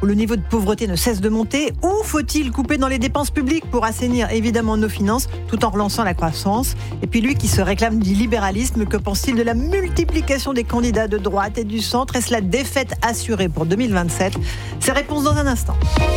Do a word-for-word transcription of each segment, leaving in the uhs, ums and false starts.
où le niveau de pauvreté ne cesse de monter, ou faut-il couper dans les dépenses publiques pour assainir évidemment nos finances tout en relançant la croissance? Et puis lui qui se réclame du libéralisme, que pense-t-il de la multiplication des candidats de droite et du centre? Est-ce la défaite assurée pour deux mille vingt-sept? Ces réponses dans un instant.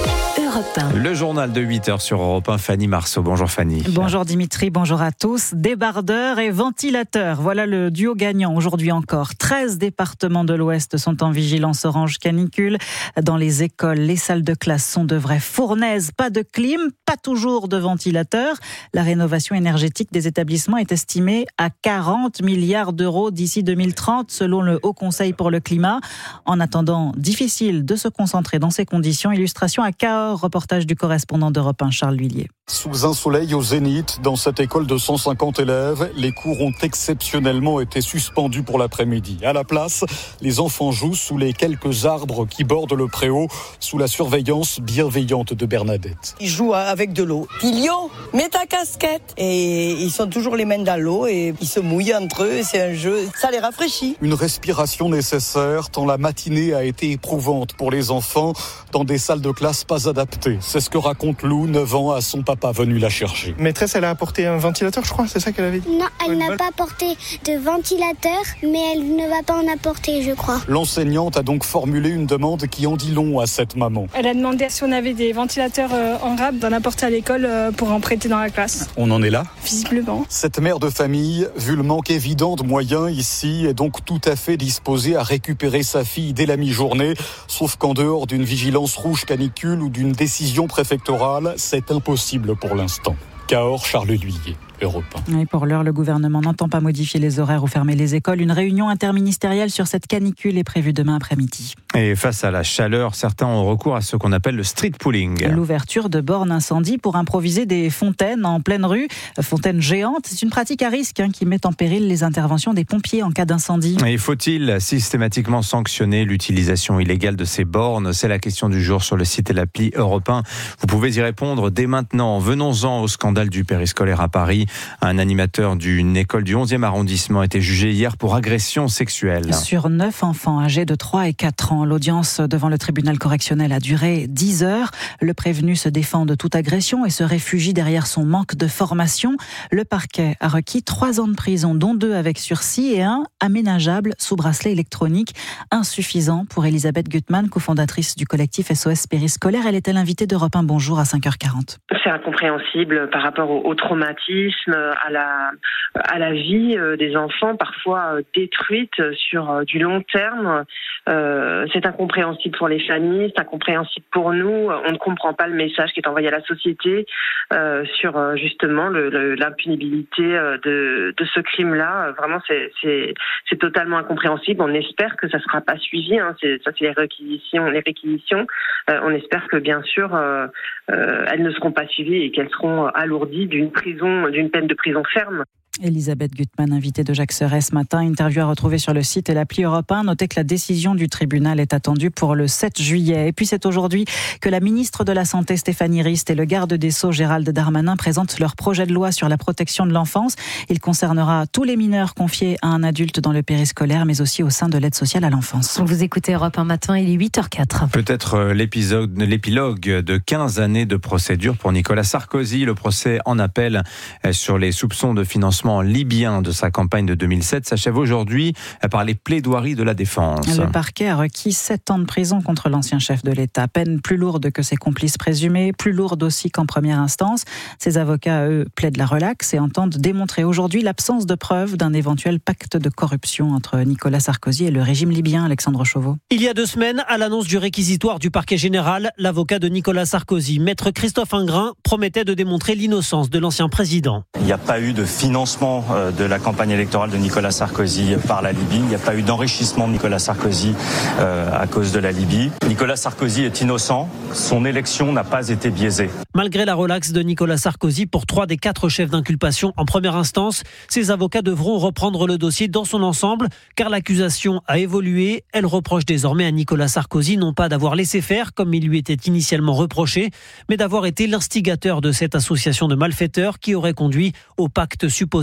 Le journal de huit heures sur Europe un, Fanny Marceau. Bonjour Fanny. Bonjour Dimitri, bonjour à tous. Débardeurs et ventilateurs, voilà le duo gagnant aujourd'hui encore. treize départements de l'Ouest sont en vigilance orange canicule. Dans les écoles, les salles de classe sont de vraies fournaises. Pas de clim, pas toujours de ventilateurs. La rénovation énergétique des établissements est estimée à quarante milliards d'euros d'ici deux mille trente, selon le Haut Conseil pour le climat. En attendant, difficile de se concentrer dans ces conditions. Illustration à Cahors, reportage du correspondant d'Europe un, Charles Lhuillier. Sous un soleil au zénith, dans cette école de cent cinquante élèves, les cours ont exceptionnellement été suspendus pour l'après-midi. À la place, les enfants jouent sous les quelques arbres qui bordent le préau, sous la surveillance bienveillante de Bernadette. Ils jouent avec de l'eau. Pilio, mets ta casquette. Et ils sont toujours les mains dans l'eau et ils se mouillent entre eux. C'est un jeu, ça les rafraîchit. Une respiration nécessaire tant la matinée a été éprouvante pour les enfants dans des salles de classe pas adaptées. C'est ce que raconte Lou, neuf ans, à son papa venu la chercher. Maîtresse, elle a apporté un ventilateur, je crois, c'est ça qu'elle avait dit? Non, elle n'a pas apporté de ventilateur, mais elle ne va pas en apporter, je crois. L'enseignante a donc formulé une demande qui en dit long à cette maman. Elle a demandé si on avait des ventilateurs en rab d'en apporter à l'école pour en prêter dans la classe. On en est là? Visiblement. Cette mère de famille, vu le manque évident de moyens ici, est donc tout à fait disposée à récupérer sa fille dès la mi-journée, sauf qu'en dehors d'une vigilance rouge canicule ou d'une décision préfectorale, c'est impossible pour l'instant. Cahors, Charles Lhuillier. Europe un. Et pour l'heure, le gouvernement n'entend pas modifier les horaires ou fermer les écoles. Une réunion interministérielle sur cette canicule est prévue demain après-midi. Et face à la chaleur, certains ont recours à ce qu'on appelle le street pooling. L'ouverture de bornes incendie pour improviser des fontaines en pleine rue, fontaines géantes. C'est une pratique à risque hein, qui met en péril les interventions des pompiers en cas d'incendie. Et faut-il systématiquement sanctionner l'utilisation illégale de ces bornes? C'est la question du jour sur le site et l'appli Europe un. Vous pouvez y répondre dès maintenant. Venons-en au scandale du périscolaire à Paris. Un animateur d'une école du onzième arrondissement a été jugé hier pour agression sexuelle. Sur neuf enfants âgés de trois et quatre ans, l'audience devant le tribunal correctionnel a duré dix heures. Le prévenu se défend de toute agression et se réfugie derrière son manque de formation. Le parquet a requis trois ans de prison, dont deux avec sursis et un aménageable sous bracelet électronique. Insuffisant pour Elisabeth Gutmann, cofondatrice du collectif S O S Périscolaire. Elle était l'invitée d'Europe un. Bonjour à cinq heures quarante. C'est incompréhensible par rapport au, au traumatisme, à la, à la vie des enfants, parfois détruite sur du long terme. Euh, c'est incompréhensible pour les familles, c'est incompréhensible pour nous. On ne comprend pas le message qui est envoyé à la société euh, sur justement le, le, l'impunibilité de, de ce crime-là. Vraiment, c'est, c'est, c'est totalement incompréhensible. On espère que ça ne sera pas suivi. Hein. C'est, ça, c'est les réquisitions. Les réquisitions. Euh, on espère que, bien sûr, euh, euh, elles ne seront pas suivies et qu'elles seront alourdies d'une prison, d'une peine de prison ferme. Elisabeth Gutmann, invitée de Jacques Serret ce matin. Interview à retrouver sur le site et l'appli Europe un. Notez que la décision du tribunal est attendue pour le sept juillet. Et puis c'est aujourd'hui que la ministre de la Santé Stéphanie Rist et le garde des Sceaux Gérald Darmanin présentent leur projet de loi sur la protection de l'enfance. Il concernera tous les mineurs confiés à un adulte dans le périscolaire, mais aussi au sein de l'aide sociale à l'enfance. Vous écoutez Europe un matin, il est huit heures quatre. Peut-être l'épisode, l'épilogue de quinze années de procédure pour Nicolas Sarkozy. Le procès en appel sur les soupçons de financement libyen de sa campagne de deux mille sept s'achève aujourd'hui par les plaidoiries de la défense. Le parquet a requis sept ans de prison contre l'ancien chef de l'État. Peine plus lourde que ses complices présumés, plus lourde aussi qu'en première instance. Ses avocats, eux, plaident la relaxe et entendent démontrer aujourd'hui l'absence de preuves d'un éventuel pacte de corruption entre Nicolas Sarkozy et le régime libyen. Alexandre Chauveau. Il y a deux semaines, à l'annonce du réquisitoire du parquet général, l'avocat de Nicolas Sarkozy, maître Christophe Ingrin, promettait de démontrer l'innocence de l'ancien président. Il n'y a pas eu de financement de la campagne électorale de Nicolas Sarkozy par la Libye. Il n'y a pas eu d'enrichissement de Nicolas Sarkozy euh, à cause de la Libye. Nicolas Sarkozy est innocent. Son élection n'a pas été biaisée. Malgré la relaxe de Nicolas Sarkozy pour trois des quatre chefs d'inculpation en première instance, ses avocats devront reprendre le dossier dans son ensemble car l'accusation a évolué. Elle reproche désormais à Nicolas Sarkozy non pas d'avoir laissé faire comme il lui était initialement reproché, mais d'avoir été l'instigateur de cette association de malfaiteurs qui aurait conduit au pacte supposé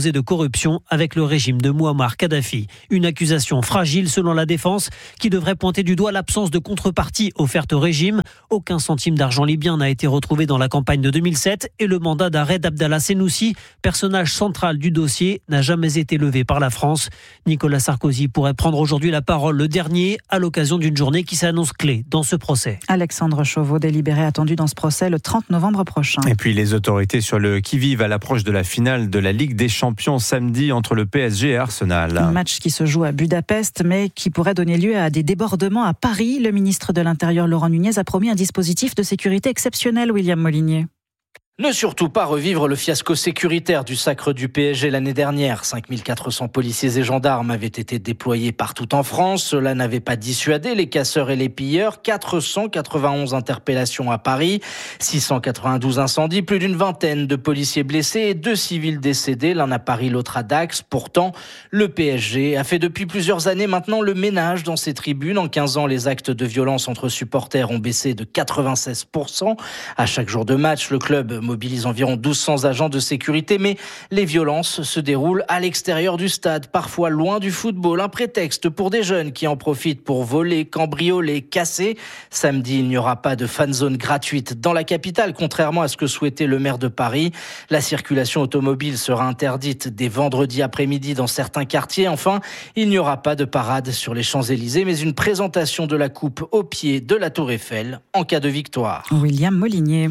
supposée de corruption avec le régime de Mouammar Kadhafi. Une accusation fragile selon la défense qui devrait pointer du doigt l'absence de contrepartie offerte au régime. Aucun centime d'argent libyen n'a été retrouvé dans la campagne de deux mille sept et le mandat d'arrêt d'Abdallah Senussi, personnage central du dossier, n'a jamais été levé par la France. Nicolas Sarkozy pourrait prendre aujourd'hui la parole, le dernier, à l'occasion d'une journée qui s'annonce clé dans ce procès. Alexandre Chauveau, délibéré attendu dans ce procès le trente novembre prochain. Et puis les autorités sur le qui-vive à l'approche de la finale de la Ligue des Champions samedi entre le P S G et Arsenal. Un match qui se joue à Budapest mais qui pourrait donner lieu à des débordements à Paris. Le ministre de l'Intérieur Laurent Nunez a promis un dispositif de sécurité exceptionnel, William Molinier. Ne surtout pas revivre le fiasco sécuritaire du sacre du P S G l'année dernière. cinq mille quatre cents policiers et gendarmes avaient été déployés partout en France. Cela n'avait pas dissuadé les casseurs et les pilleurs. quatre cent quatre-vingt-onze interpellations à Paris, six cent quatre-vingt-douze incendies, plus d'une vingtaine de policiers blessés et deux civils décédés, l'un à Paris, l'autre à Dax. Pourtant, le P S G a fait depuis plusieurs années maintenant le ménage dans ses tribunes. En quinze ans, les actes de violence entre supporters ont baissé de quatre-vingt-seize pour cent. À chaque jour de match, le club mobilise environ mille deux cents agents de sécurité, mais les violences se déroulent à l'extérieur du stade, parfois loin du football. Un prétexte pour des jeunes qui en profitent pour voler, cambrioler, casser. Samedi, il n'y aura pas de fan zone gratuite dans la capitale, contrairement à ce que souhaitait le maire de Paris. La circulation automobile sera interdite dès vendredi après-midi dans certains quartiers. Enfin, il n'y aura pas de parade sur les Champs-Élysées, mais une présentation de la coupe au pied de la Tour Eiffel en cas de victoire. William Molinier.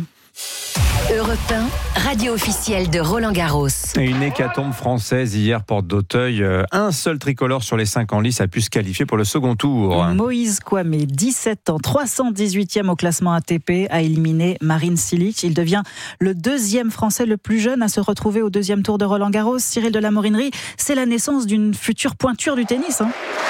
Europe un, radio officielle de Roland Garros. Et une hécatombe française hier, porte d'Auteuil. Un seul tricolore sur les cinq en lice a pu se qualifier pour le second tour. Moïse Kouamé, dix-sept ans, trois cent dix-huitième au classement A T P, a éliminé Marin Cilic. Il devient le deuxième Français le plus jeune à se retrouver au deuxième tour de Roland Garros. Cyril de la Morinerie, c'est la naissance d'une future pointure du tennis. Hein.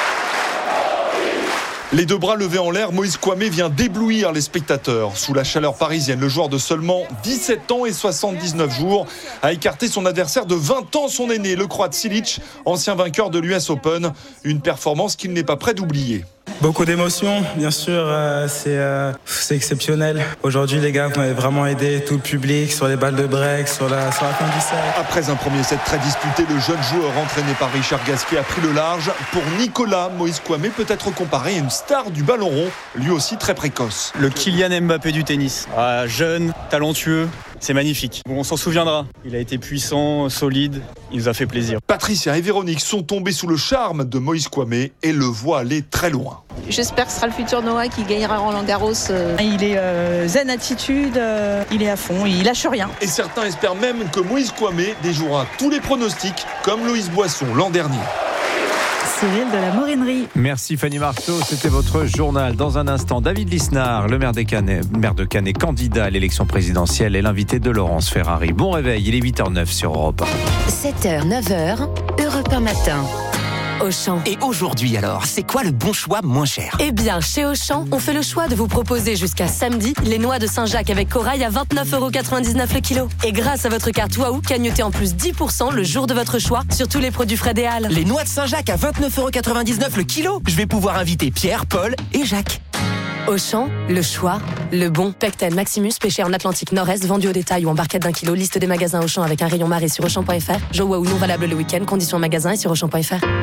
Les deux bras levés en l'air, Moïse Kouamé vient d'éblouir les spectateurs. Sous la chaleur parisienne, le joueur de seulement dix-sept ans et soixante-dix-neuf jours a écarté son adversaire de vingt ans, son aîné, le Croate Cilic, ancien vainqueur de l'U S Open. Une performance qu'il n'est pas prêt d'oublier. Beaucoup d'émotions, bien sûr, euh, c'est, euh, c'est exceptionnel. Aujourd'hui, les gars, vous m'avez vraiment aidé, tout le public, sur les balles de break, sur la, sur la fin du set. Après un premier set très disputé, le jeune joueur entraîné par Richard Gasquet a pris le large. Pour Nicolas, Moïse Kouamé peut être comparé à une star du ballon rond, lui aussi très précoce. Le Kylian Mbappé du tennis, ah, jeune, talentueux. C'est magnifique. Bon, on s'en souviendra. Il a été puissant, solide. Il nous a fait plaisir. Patricia et Véronique sont tombés sous le charme de Moïse Kouamé et le voient aller très loin. J'espère que ce sera le futur Noah qui gagnera Roland Garros. Il est euh, zen attitude, euh, il est à fond, il lâche rien. Et certains espèrent même que Moïse Kouamé déjouera tous les pronostics comme Loïs Boisson l'an dernier. Cyril de la Morinerie. Merci Fanny Marceau, c'était votre journal. Dans un instant, David Lisnard, le maire, des Canet, maire de Canet, candidat à l'élection présidentielle, est l'invité de Laurence Ferrari. Bon réveil, il est huit heures neuf sur Europe un. sept heures, neuf heures, Europe un matin. Auchan. Et aujourd'hui alors, c'est quoi le bon choix moins cher ? Eh bien, chez Auchan, on fait le choix de vous proposer jusqu'à samedi les noix de Saint-Jacques avec corail à vingt-neuf euros quatre-vingt-dix-neuf le kilo. Et grâce à votre carte Waouh, cagnotez en plus dix pour cent le jour de votre choix sur tous les produits Fred et Halles. Les noix de Saint-Jacques à vingt-neuf euros quatre-vingt-dix-neuf le kilo. Je vais pouvoir inviter Pierre, Paul et Jacques. Auchan, le choix, le bon. Pecten Maximus, pêché en Atlantique Nord-Est, vendu au détail ou en barquette d'un kilo. Liste des magasins Auchan avec un rayon marée sur Auchan point F R. Joe Waouh non valable le week-end. Conditions en magasin et sur Auchan point F R.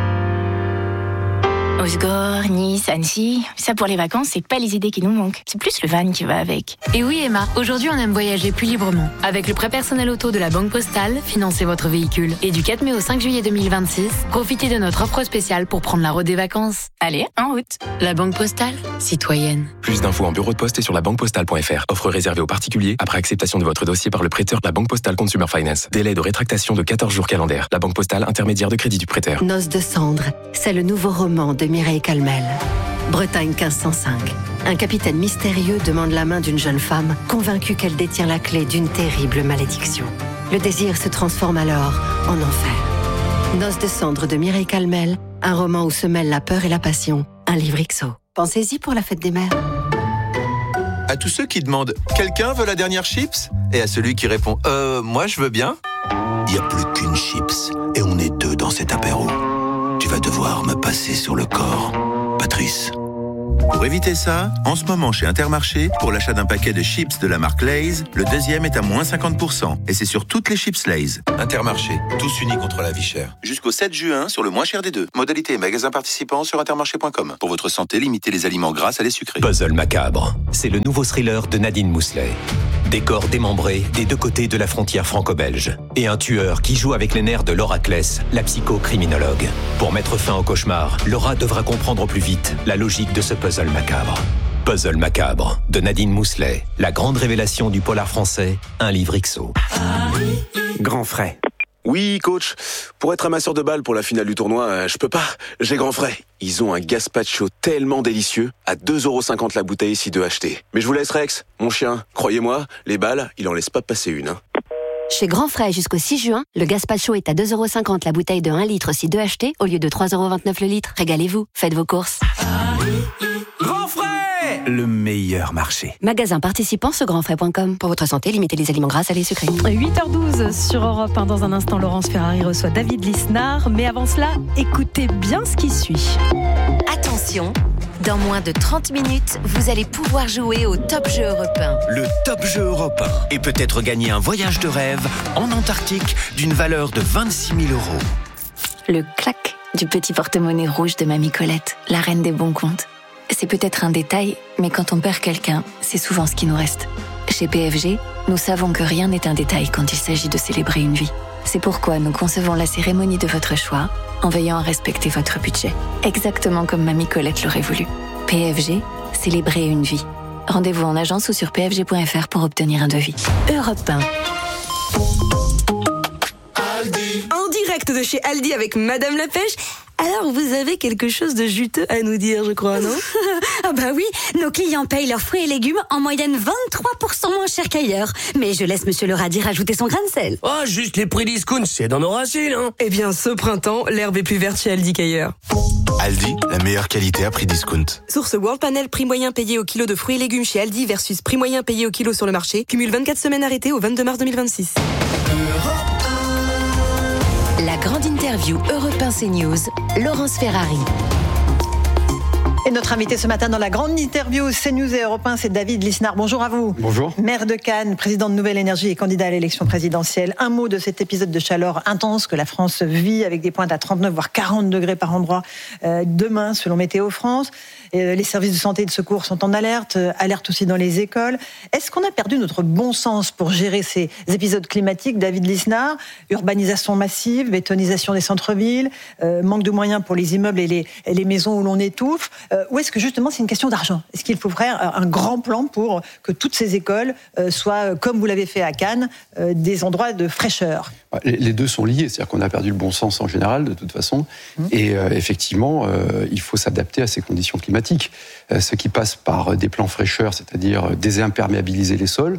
Osgore, Nice, Annecy, ça pour les vacances, c'est pas les idées qui nous manquent. C'est plus le van qui va avec. Et oui Emma, aujourd'hui on aime voyager plus librement. Avec le prêt personnel auto de la Banque Postale, financez votre véhicule. Et du quatre mai au cinq juillet deux mille vingt-six, profitez de notre offre spéciale pour prendre la route des vacances. Allez, en route. La Banque Postale, citoyenne. Plus d'infos en bureau de poste et sur la banque postale point F R. Offre réservée aux particuliers après acceptation de votre dossier par le prêteur de la Banque Postale Consumer Finance. Délai de rétractation de quatorze jours calendaires. La Banque Postale, intermédiaire de crédit du prêteur. Noces de cendres, c'est le nouveau roman de Mireille Calmel. Bretagne quinze cent cinq. Un capitaine mystérieux demande la main d'une jeune femme, convaincue qu'elle détient la clé d'une terrible malédiction. Le désir se transforme alors en enfer. Noces de cendres de Mireille Calmel, un roman où se mêlent la peur et la passion. Un livre X O. Pensez-y pour la fête des mères. À tous ceux qui demandent « Quelqu'un veut la dernière chips ?» et à celui qui répond « Euh, moi je veux bien ?» Il n'y a plus qu'une chips et on est deux dans cet apéro. Tu vas devoir me passer sur le corps, Patrice. Pour éviter ça, en ce moment chez Intermarché, pour l'achat d'un paquet de chips de la marque Lay's, le deuxième est à moins cinquante pour cent. Et c'est sur toutes les chips Lay's. Intermarché, tous unis contre la vie chère. Jusqu'au sept juin, sur le moins cher des deux. Modalité et magasins participants sur intermarché point com. Pour votre santé, limitez les aliments gras à les sucrés. Puzzle macabre, c'est le nouveau thriller de Nadine Mousselet. Des corps démembrés des deux côtés de la frontière franco-belge. Et un tueur qui joue avec les nerfs de Laura Kless, la psychocriminologue. Pour mettre fin au cauchemar, Laura devra comprendre au plus vite la logique de ce puzzle macabre. Puzzle macabre, de Nadine Mousselet. La grande révélation du polar français, un livre X O. Grand frais. Oui, coach. Pour être amasseur de balles pour la finale du tournoi, euh, je peux pas. J'ai grand frais. Ils ont un gazpacho tellement délicieux, à deux euros cinquante la bouteille si deux achetés. Mais je vous laisse Rex, mon chien. Croyez-moi, les balles, il en laisse pas passer une. Hein. Chez Grand Frais jusqu'au six juin, le gazpacho est à deux euros cinquante la bouteille de un litre si deux achetés au lieu de trois euros vingt-neuf le litre. Régalez-vous, faites vos courses. Grand Frais, le meilleur marché. Magasin participant sur grand frais point com. Pour votre santé, limitez les aliments gras à les sucrés. huit heures douze sur Europe un. Dans un instant, Laurence Ferrari reçoit David Lisnard. Mais avant cela, écoutez bien ce qui suit. Attention, dans moins de trente minutes, vous allez pouvoir jouer au Top Jeu européen. Le Top Jeu européen. Et peut-être gagner un voyage de rêve en Antarctique d'une valeur de vingt-six mille euros. Le clac du petit porte-monnaie rouge de Mamie Colette, la reine des bons comptes. C'est peut-être un détail, mais quand on perd quelqu'un, c'est souvent ce qui nous reste. Chez P F G, nous savons que rien n'est un détail quand il s'agit de célébrer une vie. C'est pourquoi nous concevons la cérémonie de votre choix en veillant à respecter votre budget. Exactement comme Mamie Colette l'aurait voulu. P F G, célébrer une vie. Rendez-vous en agence ou sur p f g point f r pour obtenir un devis. Europe un. En direct de chez Aldi avec Madame la Pêche. Alors, vous avez quelque chose de juteux à nous dire, je crois, non? Ah bah oui, nos clients payent leurs fruits et légumes en moyenne vingt-trois pour cent moins cher qu'ailleurs. Mais je laisse Monsieur le Radis rajouter son grain de sel. Oh, juste les prix discount, c'est dans nos racines, hein. Eh bien, ce printemps, l'herbe est plus verte chez Aldi qu'ailleurs. Aldi, la meilleure qualité à prix discount. Source World Panel, prix moyen payé au kilo de fruits et légumes chez Aldi versus prix moyen payé au kilo sur le marché. Cumule vingt-quatre semaines arrêtées au vingt-deux mars deux mille vingt-six. La grande interview Europe un CNews, Laurence Ferrari. Et notre invité ce matin dans la grande interview CNews et Europe un, c'est David Lisnard. Bonjour à vous. Bonjour. Maire de Cannes, président de Nouvelle Énergie et candidat à l'élection présidentielle. Un mot de cet épisode de chaleur intense que la France vit avec des pointes à trente-neuf voire quarante degrés par endroit euh, demain selon Météo France. Euh, les services de santé et de secours sont en alerte, euh, alerte aussi dans les écoles. Est-ce qu'on a perdu notre bon sens pour gérer ces épisodes climatiques, David Lisnard? Urbanisation massive, bétonisation des centres-villes, euh, manque de moyens pour les immeubles et les, et les maisons où l'on étouffe. Euh, ou est-ce que justement c'est une question d'argent? Est-ce qu'il faut faire un grand plan pour que toutes ces écoles euh, soient, comme vous l'avez fait à Cannes, euh, des endroits de fraîcheur? Les deux sont liés, c'est-à-dire qu'on a perdu le bon sens en général, de toute façon, mmh. et euh, effectivement, euh, il faut s'adapter à ces conditions climatiques. Euh, ce qui passe par des plans fraîcheur, c'est-à-dire désimperméabiliser les sols,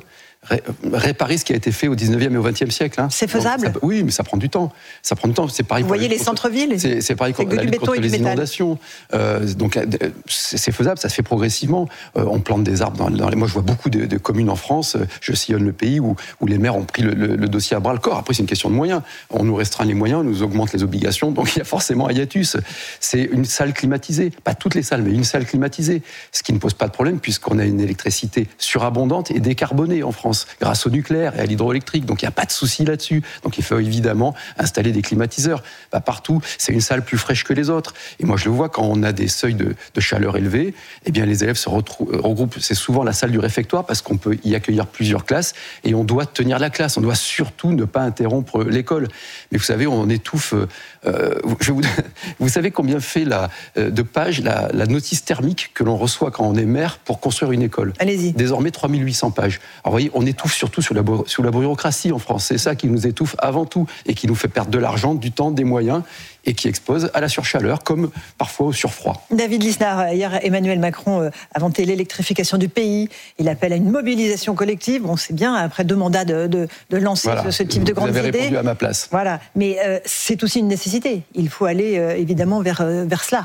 réparer ce qui a été fait au dix-neuvième et au vingtième siècle. Hein. C'est faisable. Donc, ça, oui, mais ça prend du temps. Ça prend du temps. C'est pareil. Vous voyez les centres-villes. C'est, c'est pareil contre, la lutte contre les inondations. Euh, donc c'est, c'est faisable. Ça se fait progressivement. Euh, on plante des arbres dans, dans les. Moi, je vois beaucoup de, de communes en France. Je sillonne le pays où, où les maires ont pris le, le, le dossier à bras le corps. Après, c'est une question de moyens. On nous restreint les moyens, on nous augmente les obligations. Donc il y a forcément un hiatus. C'est une salle climatisée, pas toutes les salles, mais une salle climatisée, ce qui ne pose pas de problème puisqu'on a une électricité surabondante et décarbonée en France, grâce au nucléaire et à l'hydroélectrique. Donc il n'y a pas de souci là-dessus. Donc il faut évidemment installer des climatiseurs. Bah, partout, c'est une salle plus fraîche que les autres. Et moi je le vois, quand on a des seuils de, de chaleur élevés, eh bien les élèves se retrou- regroupent. C'est souvent la salle du réfectoire parce qu'on peut y accueillir plusieurs classes et on doit tenir la classe. On doit surtout ne pas interrompre l'école. Mais vous savez, on étouffe. Euh, je vous, vous savez combien fait la, de pages la, la notice thermique que l'on reçoit quand on est maire pour construire une école? Allez-y. Désormais trois mille huit cents pages. Alors vous voyez, on étouffe surtout sur la, sur la bureaucratie en France. C'est ça qui nous étouffe avant tout et qui nous fait perdre de l'argent, du temps, des moyens et qui expose à la surchaleur comme parfois au surfroid. David Lisnard, hier Emmanuel Macron a vanté l'électrification du pays. Il appelle à une mobilisation collective. Bon, c'est bien, après deux mandats, de, de, de lancer voilà. ce, ce type de grandes idées. Vous avez répondu à ma place. Voilà, mais euh, c'est aussi une nécessité. Il faut aller euh, évidemment vers, euh, vers cela.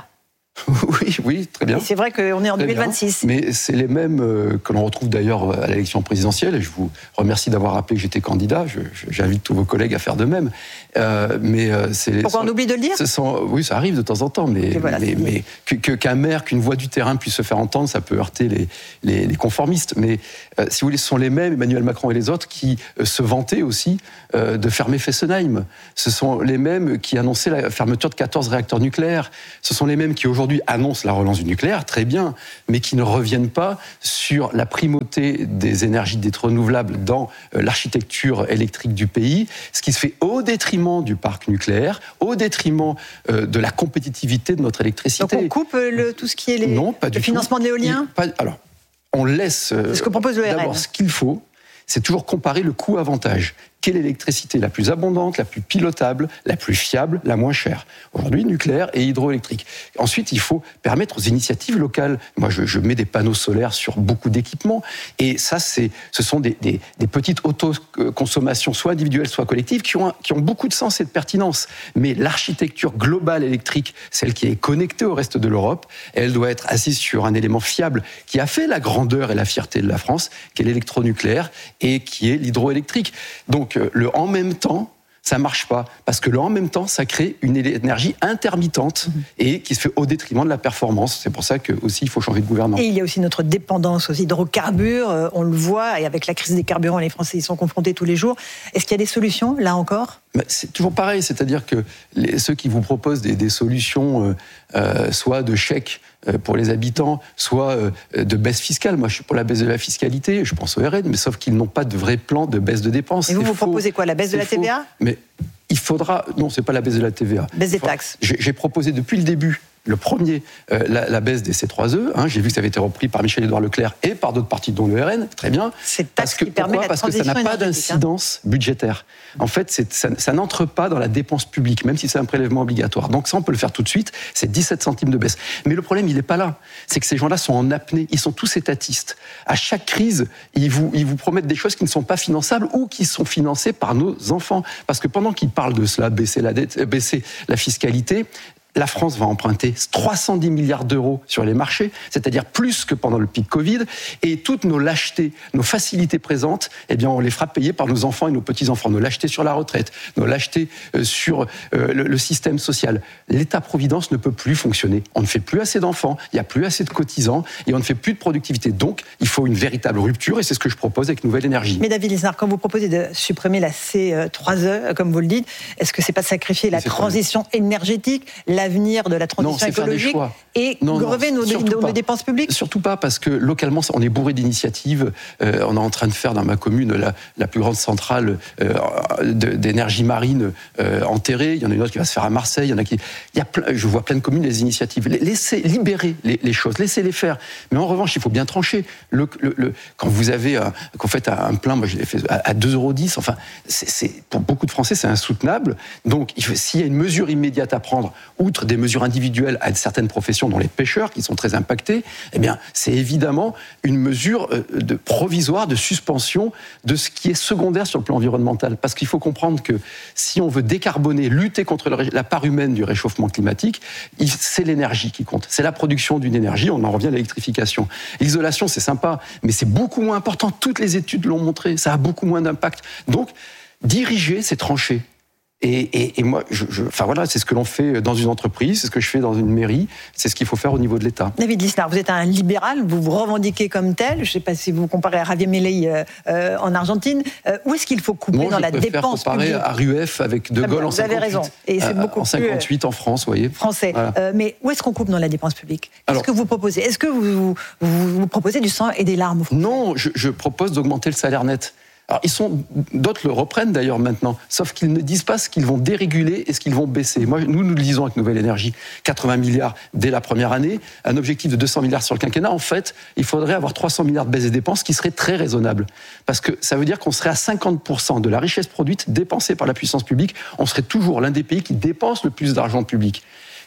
Oui, oui, très bien. Et c'est vrai qu'on est en très deux mille vingt-six. Bien. Mais c'est les mêmes euh, que l'on retrouve d'ailleurs à l'élection présidentielle. Et je vous remercie d'avoir rappelé que j'étais candidat. Je, je, j'invite tous vos collègues à faire de même. Euh, mais euh, c'est Pourquoi sont, on oublie de le dire? ce sont, Oui, ça arrive de temps en temps. Mais, voilà, mais, mais que, que, qu'un maire, qu'une voix du terrain puisse se faire entendre, ça peut heurter les, les, les conformistes. Mais euh, si vous voulez, ce sont les mêmes, Emmanuel Macron et les autres, qui euh, se vantaient aussi euh, de fermer Fessenheim. Ce sont les mêmes qui annonçaient la fermeture de quatorze réacteurs nucléaires. Ce sont les mêmes qui aujourd'hui annoncent la relance du nucléaire, très bien, mais qui ne reviennent pas sur la primauté des énergies dites renouvelables dans euh, l'architecture électrique du pays, ce qui se fait au détriment du parc nucléaire, au détriment euh, de la compétitivité de notre électricité. Donc on coupe le, tout ce qui est les, non, pas le du financement tout. de l'éolien Il, pas, Alors, on laisse... Euh, c'est ce que propose le R N. D'abord, ce qu'il faut, c'est toujours comparer le coût-avantage. Quelle est l'électricité la plus abondante, la plus pilotable, la plus fiable, la moins chère? Aujourd'hui, nucléaire et hydroélectrique. Ensuite, il faut permettre aux initiatives locales. Moi, je, je mets des panneaux solaires sur beaucoup d'équipements. Et ça, c'est, ce sont des, des, des petites autoconsommations, soit individuelles, soit collectives, qui ont, qui ont beaucoup de sens et de pertinence. Mais l'architecture globale électrique, celle qui est connectée au reste de l'Europe, elle doit être assise sur un élément fiable qui a fait la grandeur et la fierté de la France, qui est l'électronucléaire et qui est l'hydroélectrique. Donc, le en même temps, ça marche pas, parce que le en même temps, ça crée une énergie intermittente et qui se fait au détriment de la performance. C'est pour ça que aussi il faut changer de gouvernement. Et il y a aussi notre dépendance aux hydrocarbures, on le voit, et avec la crise des carburants, les Français y sont confrontés tous les jours. Est-ce qu'il y a des solutions, là encore ? Mais c'est toujours pareil, c'est-à-dire que les, ceux qui vous proposent des, des solutions, euh, euh, soit de chèques euh, pour les habitants, soit euh, de baisse fiscale. Moi, je suis pour la baisse de la fiscalité, je pense au R N, mais sauf qu'ils n'ont pas de vrai plan de baisse de dépenses. Et vous, c'est vous faux. proposez quoi, la baisse de la T V A ? Faux. Mais il faudra... Non, c'est pas la baisse de la T V A. Baisse des taxes. J'ai, j'ai proposé depuis le début, le premier, euh, la, la baisse des C trois E. Hein, j'ai vu que ça avait été repris par Michel-Édouard Leclerc et par d'autres partis, dont le R N. Très bien. C'est parce que, qui permet pourquoi la Parce que ça n'a pas d'incidence hein. budgétaire. En fait, c'est, ça, ça n'entre pas dans la dépense publique, même si c'est un prélèvement obligatoire. Donc ça, on peut le faire tout de suite. C'est dix-sept centimes de baisse. Mais le problème, il n'est pas là. C'est que ces gens-là sont en apnée. Ils sont tous étatistes. À chaque crise, ils vous, ils vous promettent des choses qui ne sont pas finançables ou qui sont financées par nos enfants. Parce que pendant qu'ils parlent de cela, baisser la dette, baisser la fiscalité, la France va emprunter trois cent dix milliards d'euros sur les marchés, c'est-à-dire plus que pendant le pic Covid, et toutes nos lâchetés, nos facilités présentes, eh bien, on les fera payer par nos enfants et nos petits-enfants. Nos lâchetés sur la retraite, nos lâchetés euh, sur euh, le, le système social. L'État-providence ne peut plus fonctionner. On ne fait plus assez d'enfants, il n'y a plus assez de cotisants, et on ne fait plus de productivité. Donc, il faut une véritable rupture, et c'est ce que je propose avec Nouvelle Énergie. Mais David Lisnard, quand vous proposez de supprimer la C trois E, comme vous le dites, est-ce que c'est pas sacrifier la transition énergétique, l'avenir de la transition non, écologique et non, grever non, nos, nos, nos dépenses publiques? Surtout pas, parce que localement, on est bourré d'initiatives. Euh, on est en train de faire dans ma commune la, la plus grande centrale euh, de, d'énergie marine euh, enterrée. Il y en a une autre qui va se faire à Marseille. Il y en a qui, il y a plein, je vois plein de communes, les initiatives. Laissez libérer les, les choses, laissez-les faire. Mais en revanche, il faut bien trancher. Le, le, le, quand vous avez, un, quand vous faites un plein, moi je l'ai fait à, à deux euros dix. Enfin, c'est, c'est, pour beaucoup de Français, c'est insoutenable. Donc, il faut, s'il y a une mesure immédiate à prendre, outre des mesures individuelles à certaines professions, dont les pêcheurs, qui sont très impactés, eh bien, c'est évidemment une mesure de provisoire de suspension de ce qui est secondaire sur le plan environnemental. Parce qu'il faut comprendre que si on veut décarboner, lutter contre la part humaine du réchauffement climatique, c'est l'énergie qui compte. C'est la production d'une énergie, on en revient à l'électrification. L'isolation, c'est sympa, mais c'est beaucoup moins important. Toutes les études l'ont montré, ça a beaucoup moins d'impact. Donc, diriger, c'est trancher. Et, et, et moi, je, je, enfin voilà, c'est ce que l'on fait dans une entreprise, c'est ce que je fais dans une mairie, c'est ce qu'il faut faire au niveau de l'État. David Lisnard, vous êtes un libéral, vous vous revendiquez comme tel. Je ne sais pas si vous comparez à Javier Milei euh, euh, en Argentine. Euh, où est-ce qu'il faut couper Moi, dans la dépense publique? Je préfère comparer à R U F avec De Gaulle en cinquante-huit. Vous avez raison. Et c'est beaucoup en cinquante-huit plus en France, vous voyez. Français. Voilà. Euh, mais où est-ce qu'on coupe dans la dépense publique? Qu'est-ce Alors, que vous proposez? Est-ce que vous, vous, vous proposez du sang et des larmes? Non, je, je propose d'augmenter le salaire net. Alors, ils sont, d'autres le reprennent d'ailleurs maintenant, sauf qu'ils ne disent pas ce qu'ils vont déréguler et ce qu'ils vont baisser. Moi, nous, nous le disons avec Nouvelle Énergie, quatre-vingts milliards dès la première année, un objectif de deux cents milliards sur le quinquennat. En fait, il faudrait avoir trois cents milliards de baisse des dépenses, qui serait très raisonnable. Parce que ça veut dire qu'on serait à cinquante pour cent de la richesse produite dépensée par la puissance publique. On serait toujours l'un des pays qui dépense le plus d'argent public.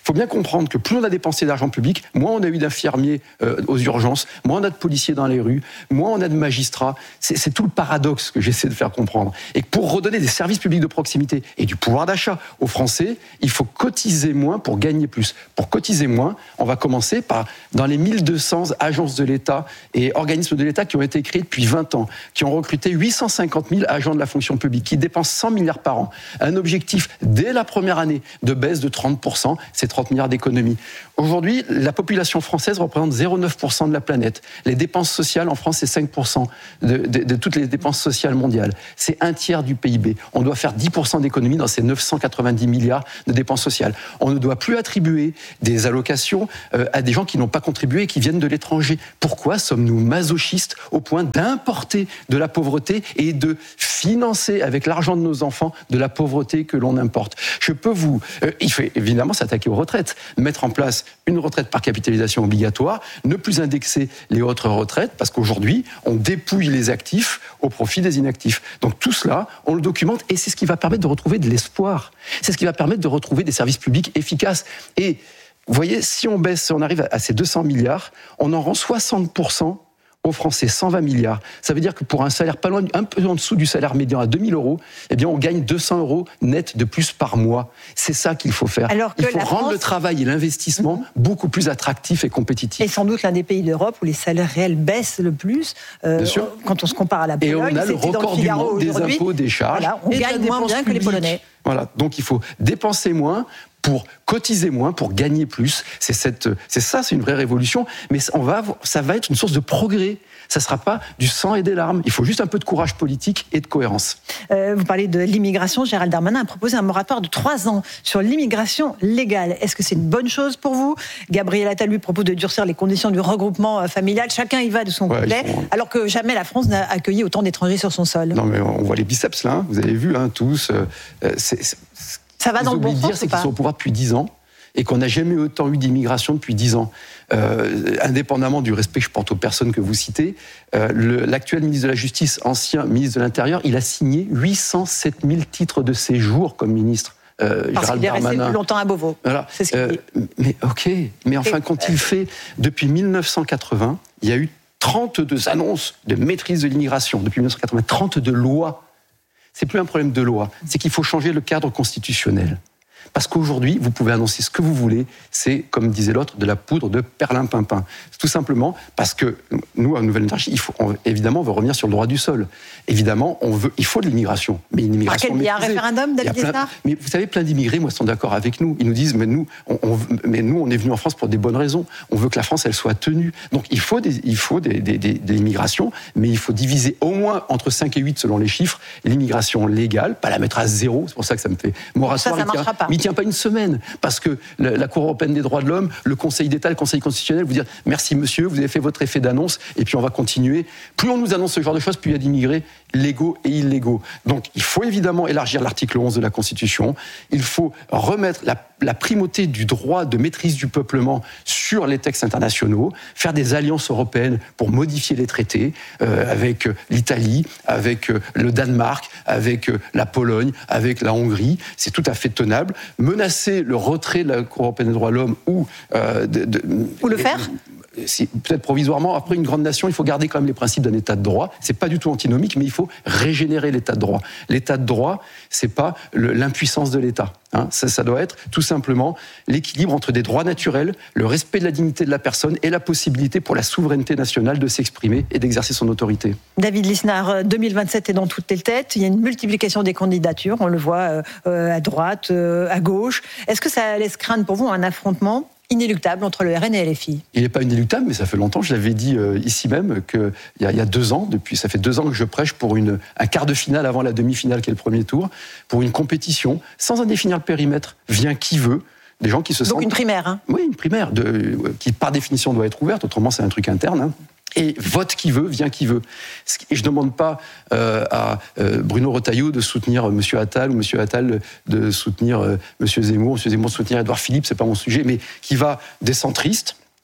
faut bien comprendre que plus on a dépensé d'argent public, moins on a eu d'infirmiers euh, aux urgences, moins on a de policiers dans les rues, moins on a de magistrats. C'est, c'est tout le paradoxe que j'essaie de faire comprendre. Et pour redonner des services publics de proximité et du pouvoir d'achat aux Français, il faut cotiser moins pour gagner plus. Pour cotiser moins, on va commencer par, dans les mille deux cents agences de l'État et organismes de l'État qui ont été créés depuis vingt ans, qui ont recruté huit cent cinquante mille agents de la fonction publique, qui dépensent cent milliards par an. Un objectif, dès la première année, de baisse de trente pour cent, c'est trente milliards d'économies. Aujourd'hui, la population française représente zéro virgule neuf pour cent de la planète. Les dépenses sociales en France, c'est cinq pour cent de, de, de toutes les dépenses sociales mondiales. C'est un tiers du P I B. On doit faire dix pour cent d'économies dans ces neuf cent quatre-vingt-dix milliards de dépenses sociales. On ne doit plus attribuer des allocations euh, à des gens qui n'ont pas contribué et qui viennent de l'étranger. Pourquoi sommes-nous masochistes au point d'importer de la pauvreté et de financer avec l'argent de nos enfants de la pauvreté que l'on importe? Je peux vous... Euh, il faut évidemment s'attaquer aux retraites, mettre en place une retraite par capitalisation obligatoire, ne plus indexer les autres retraites, parce qu'aujourd'hui, on dépouille les actifs au profit des inactifs. Donc tout cela, on le documente, et c'est ce qui va permettre de retrouver de l'espoir. C'est ce qui va permettre de retrouver des services publics efficaces. Et vous voyez, si on baisse, si on arrive à ces deux cents milliards, on en rend soixante pour cent aux Français, cent vingt milliards. Ça veut dire que pour un salaire pas loin, un peu en dessous du salaire médian à deux mille euros, eh bien on gagne deux cents euros net de plus par mois. C'est ça qu'il faut faire. Alors que Il faut rendre France... le travail et l'investissement mmh. beaucoup plus attractif et compétitif. Et sans doute l'un des pays d'Europe où les salaires réels baissent le plus. Euh, bien sûr. Quand on se compare à la Pologne, et on a le record du monde des impôts, des charges. Voilà, on et gagne moins bien que les Polonais. Voilà, donc il faut dépenser moins pour cotiser moins, pour gagner plus. C'est, cette, c'est ça, c'est une vraie révolution. Mais on va, ça va être une source de progrès. Ça ne sera pas du sang et des larmes. Il faut juste un peu de courage politique et de cohérence. Euh, vous parlez de l'immigration. Gérald Darmanin a proposé un moratoire de trois ans sur l'immigration légale. Est-ce que c'est une bonne chose pour vous? Gabriel Attal lui propose de durcir les conditions du regroupement familial. Chacun y va de son côté, ouais, sont... alors que jamais la France n'a accueilli autant d'étrangers sur son sol. Non, mais on voit les biceps là. Hein. Vous avez vu hein, tous. Euh, c'est, c'est... Ça va dans le bon sens, dire, c'est qu'ils sont au pouvoir depuis dix ans et qu'on n'a jamais autant eu d'immigration depuis dix ans. Euh, indépendamment du respect que je porte aux personnes que vous citez, euh, le, l'actuel ministre de la Justice, ancien ministre de l'Intérieur, il a signé huit cent sept mille titres de séjour comme ministre. Euh, Parce Gérald qu'il est Darmanin. resté plus longtemps à Beauvau. Voilà. C'est ce qu'il euh, dit. Mais ok, mais enfin, quand il fait, depuis mille neuf cent quatre-vingts, il y a eu trente-deux annonces de maîtrise de l'immigration, depuis mille neuf cent quatre-vingts, trente-deux lois. C'est plus un problème de loi, c'est qu'il faut changer le cadre constitutionnel. Parce qu'aujourd'hui, vous pouvez annoncer ce que vous voulez, c'est, comme disait l'autre, de la poudre de perlimpinpin. Tout simplement parce que nous, à Nouvelle Énergie, il faut, on, évidemment, on veut revenir sur le droit du sol. Évidemment, on veut, il faut de l'immigration. Mais une immigration ah, quel, il y a un référendum, David Lisnard ? Mais vous savez, plein d'immigrés, moi, sont d'accord avec nous. Ils nous disent, mais nous, on, on, mais nous, on est venus en France pour des bonnes raisons. On veut que la France, elle soit tenue. Donc, il faut des, il faut des, des, des, des immigrations, mais il faut diviser au moins entre cinq et huit, selon les chiffres, l'immigration légale, pas la mettre à zéro. C'est pour ça que ça me fait moratoire. Ça, ça marchera pas. Mais il tient pas une semaine, parce que la, la Cour européenne des droits de l'homme, le Conseil d'État, le Conseil constitutionnel vous dire merci monsieur, vous avez fait votre effet d'annonce, et puis on va continuer. Plus on nous annonce ce genre de choses, plus il y a d'immigrés légaux et illégaux. Donc il faut évidemment élargir l'article onze de la Constitution, il faut remettre la, la primauté du droit de maîtrise du peuplement sur les textes internationaux, faire des alliances européennes pour modifier les traités, euh, avec l'Italie, avec le Danemark, avec la Pologne, avec la Hongrie, c'est tout à fait tenable. Menacer le retrait de la Cour européenne des droits de l'homme ou... Euh, de, de, ou le faire c'est peut-être provisoirement. Après, une grande nation, il faut garder quand même les principes d'un état de droit. C'est pas du tout antinomique, mais il faut régénérer l'état de droit. L'état de droit, c'est pas le, l'impuissance de l'État. Hein. Ça, ça doit être tout simplement l'équilibre entre des droits naturels, le respect de la dignité de la personne et la possibilité pour la souveraineté nationale de s'exprimer et d'exercer son autorité. David Lisnard, deux mille vingt-sept est dans toutes les têtes. Il y a une multiplication des candidatures. On le voit euh, à droite, euh, à gauche. Est-ce que ça laisse craindre pour vous un affrontement inéluctable entre le R N et L F I? Il n'est pas inéluctable, mais ça fait longtemps. Je l'avais dit euh, ici même qu'il y, y a deux ans, depuis ça fait deux ans que je prêche pour une, un quart de finale avant la demi-finale qui est le premier tour, pour une compétition sans en définir le périmètre. Vient qui veut. Des gens qui se Donc sentent... une primaire, hein. Oui, une primaire, de, qui par définition doit être ouverte, autrement c'est un truc interne. Hein. Et vote qui veut, vient qui veut. Et je ne demande pas euh, à euh, Bruno Retailleau de soutenir M. Attal ou M. Attal de soutenir euh, M. Zemmour, M. Zemmour de soutenir Édouard Philippe, c'est pas mon sujet, mais qui va des centristes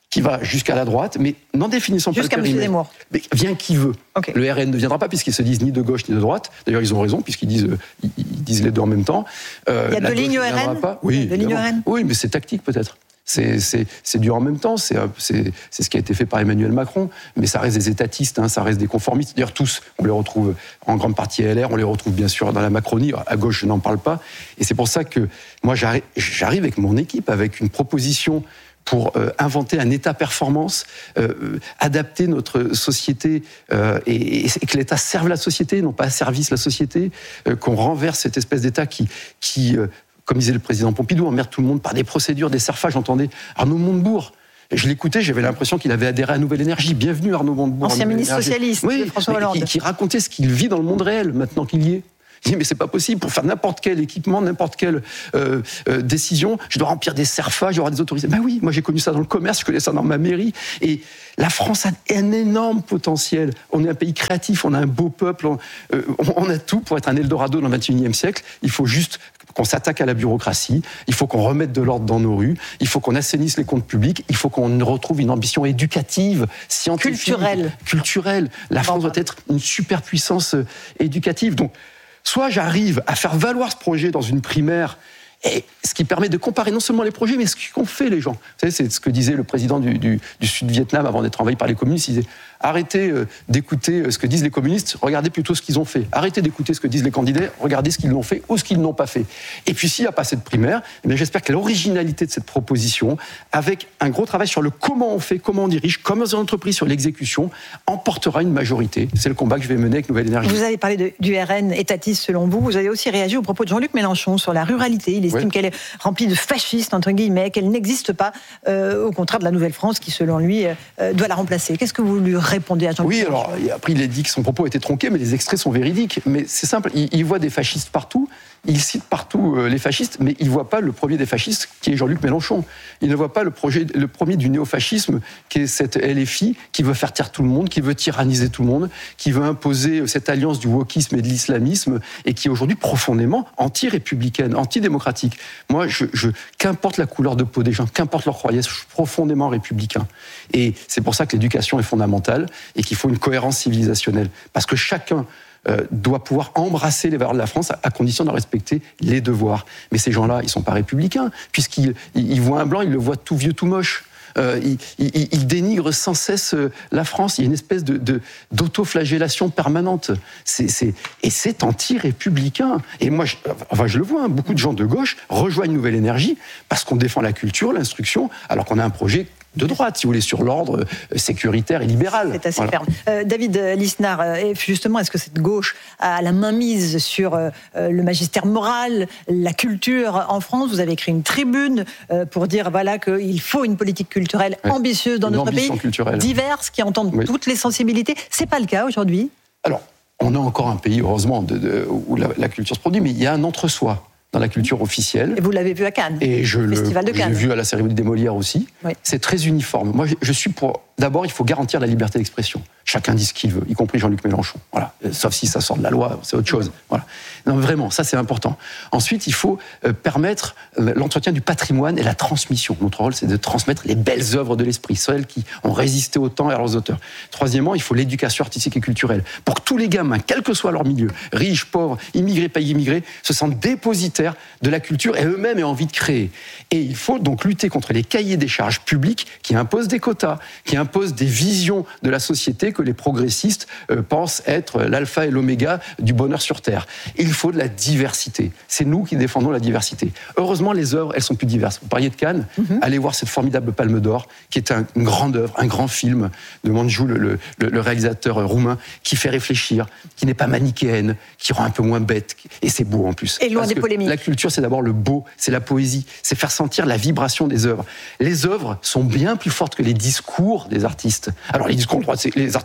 qui va jusqu'à la droite, mais n'en définissant pas le périmètre. Jusqu'à M. Zemmour. Mais vient qui veut. Okay. Le R N ne viendra pas puisqu'ils se disent ni de gauche ni de droite. D'ailleurs, ils ont raison puisqu'ils disent, euh, ils, ils disent les deux en même temps. Euh, Il y a deux lignes O R N. Pas. Oui, de lignes O R N. Oui, mais c'est tactique peut-être. C'est, c'est, c'est dur en même temps, c'est, c'est, c'est ce qui a été fait par Emmanuel Macron, mais ça reste des étatistes, hein, ça reste des conformistes. D'ailleurs, tous, on les retrouve en grande partie L R, on les retrouve bien sûr dans la Macronie, à gauche, je n'en parle pas. Et c'est pour ça que moi, j'arrive, j'arrive avec mon équipe, avec une proposition pour euh, inventer un État-performance, euh, adapter notre société euh, et, et que l'État serve la société, non pas service la société, euh, qu'on renverse cette espèce d'État qui... qui euh, comme disait le président Pompidou, emmerde tout le monde par des procédures, des serfages. J'entendais Arnaud Montebourg. Je l'écoutais, j'avais l'impression qu'il avait adhéré à Nouvelle Énergie. Bienvenue Arnaud Montebourg. Ancien ministre Énergie. socialiste, oui, de François Hollande. Qui, qui racontait ce qu'il vit dans le monde réel, maintenant qu'il y est. Il dit, mais c'est pas possible, pour faire n'importe quel équipement, n'importe quelle euh, euh, décision, je dois remplir des serfages, il y aura des autorisations. Ben oui, moi j'ai connu ça dans le commerce, je connais ça dans ma mairie. Et la France a un énorme potentiel. On est un pays créatif, on a un beau peuple, on, euh, on a tout pour être un Eldorado dans le vingt et unième siècle. Il faut juste qu'on s'attaque à la bureaucratie, il faut qu'on remette de l'ordre dans nos rues, il faut qu'on assainisse les comptes publics, il faut qu'on retrouve une ambition éducative, scientifique, culturelle. culturelle. La France doit être une superpuissance éducative. Donc, soit j'arrive à faire valoir ce projet dans une primaire, et ce qui permet de comparer non seulement les projets, mais ce qu'ont fait les gens. Vous savez, c'est ce que disait le président du, du, du Sud-Vietnam avant d'être envahi par les communistes. Il disait, arrêtez euh, d'écouter euh, ce que disent les communistes, regardez plutôt ce qu'ils ont fait. Arrêtez d'écouter ce que disent les candidats, regardez ce qu'ils l'ont fait ou ce qu'ils n'ont pas fait. Et puis s'il n'y a pas cette primaire, eh bien, j'espère que l'originalité de cette proposition, avec un gros travail sur le comment on fait, comment on dirige, comme dans une entreprise sur l'exécution, emportera une majorité. C'est le combat que je vais mener avec Nouvelle Énergie. Vous avez parlé de, du R N étatiste selon vous. Vous avez aussi réagi au propos de Jean-Luc Mélenchon sur la ruralité. Il estime ouais. qu'elle est remplie de fascistes, entre guillemets, qu'elle n'existe pas, euh, au contraire de la Nouvelle-France, qui, selon lui, euh, doit la remplacer. Qu'est-ce que vous lui répondez à Jean-Luc Oui, Mélenchon ? alors, après, il a dit que son propos était tronqué, mais les extraits sont véridiques. Mais c'est simple, il, il voit des fascistes partout, il cite partout euh, les fascistes, mais il ne voit pas le premier des fascistes, qui est Jean-Luc Mélenchon. Il ne voit pas le, projet, le premier du néofascisme, qui est cette L F I, qui veut faire taire tout le monde, qui veut tyranniser tout le monde, qui veut imposer cette alliance du wokisme et de l'islamisme, et qui est aujourd'hui profondément anti-républicaine, anti-démocratique. Moi, je, je, qu'importe la couleur de peau des gens, qu'importe leur croyance, je suis profondément républicain. Et c'est pour ça que l'éducation est fondamentale, et qu'il faut une cohérence civilisationnelle. Parce que chacun Euh, doit pouvoir embrasser les valeurs de la France à, à condition de respecter les devoirs. Mais ces gens-là, ils ne sont pas républicains, puisqu'ils ils, ils voient un blanc, ils le voient tout vieux, tout moche. Euh, ils, ils, ils dénigrent sans cesse euh, la France. Il y a une espèce de, de, d'autoflagellation permanente. C'est, c'est, et c'est anti-républicain. Et moi, je, enfin, je le vois, hein, beaucoup de gens de gauche rejoignent Nouvelle Énergie parce qu'on défend la culture, l'instruction, alors qu'on a un projet de droite, si vous voulez, sur l'ordre sécuritaire et libéral. C'est assez voilà. ferme. Euh, David Lisnard, euh, justement, est-ce que cette gauche a la main mise sur euh, le magistère moral, la culture en France ? Vous avez écrit une tribune euh, pour dire voilà, qu'il faut une politique culturelle ouais. ambitieuse dans une notre pays, culturelle. diverse, qui entende oui. toutes les sensibilités. C'est pas le cas aujourd'hui ? Alors, on a encore un pays, heureusement, de, de, où la, la culture se produit, mais il y a un entre-soi dans la culture officielle. Et vous l'avez vu à Cannes. Et je le, Festival de Cannes. J'ai vu à la cérémonie des Molières aussi. Oui. C'est très uniforme. Moi, je suis pour... D'abord, il faut garantir la liberté d'expression. Chacun dit ce qu'il veut, y compris Jean-Luc Mélenchon. Voilà. Sauf si ça sort de la loi, c'est autre chose. Voilà. Non, vraiment, ça c'est important. Ensuite, il faut euh, permettre euh, l'entretien du patrimoine et la transmission. Notre rôle, c'est de transmettre les belles œuvres de l'esprit, celles qui ont résisté au temps et à leurs auteurs. Troisièmement, il faut l'éducation artistique et culturelle. Pour que tous les gamins, quel que soit leur milieu, riches, pauvres, immigrés, pas immigrés, se sentent dépositaires de la culture et eux-mêmes aient envie de créer. Et il faut donc lutter contre les cahiers des charges publics qui imposent des quotas, qui imposent des visions de la société que les progressistes euh, pensent être l'alpha et l'oméga du bonheur sur Terre. Il faut de la diversité. C'est nous qui défendons la diversité. Heureusement, les œuvres, elles sont plus diverses. Vous parliez de Cannes, mm-hmm. allez voir cette formidable Palme d'Or, qui est un, une grande œuvre, un grand film de Manjou, le, le, le réalisateur roumain, qui fait réfléchir, qui n'est pas manichéenne, qui rend un peu moins bête. Et c'est beau en plus. Et loin des polémiques. La culture, c'est d'abord le beau, c'est la poésie, c'est faire sentir la vibration des œuvres. Les œuvres sont bien plus fortes que les discours des artistes. Alors les discours, les artistes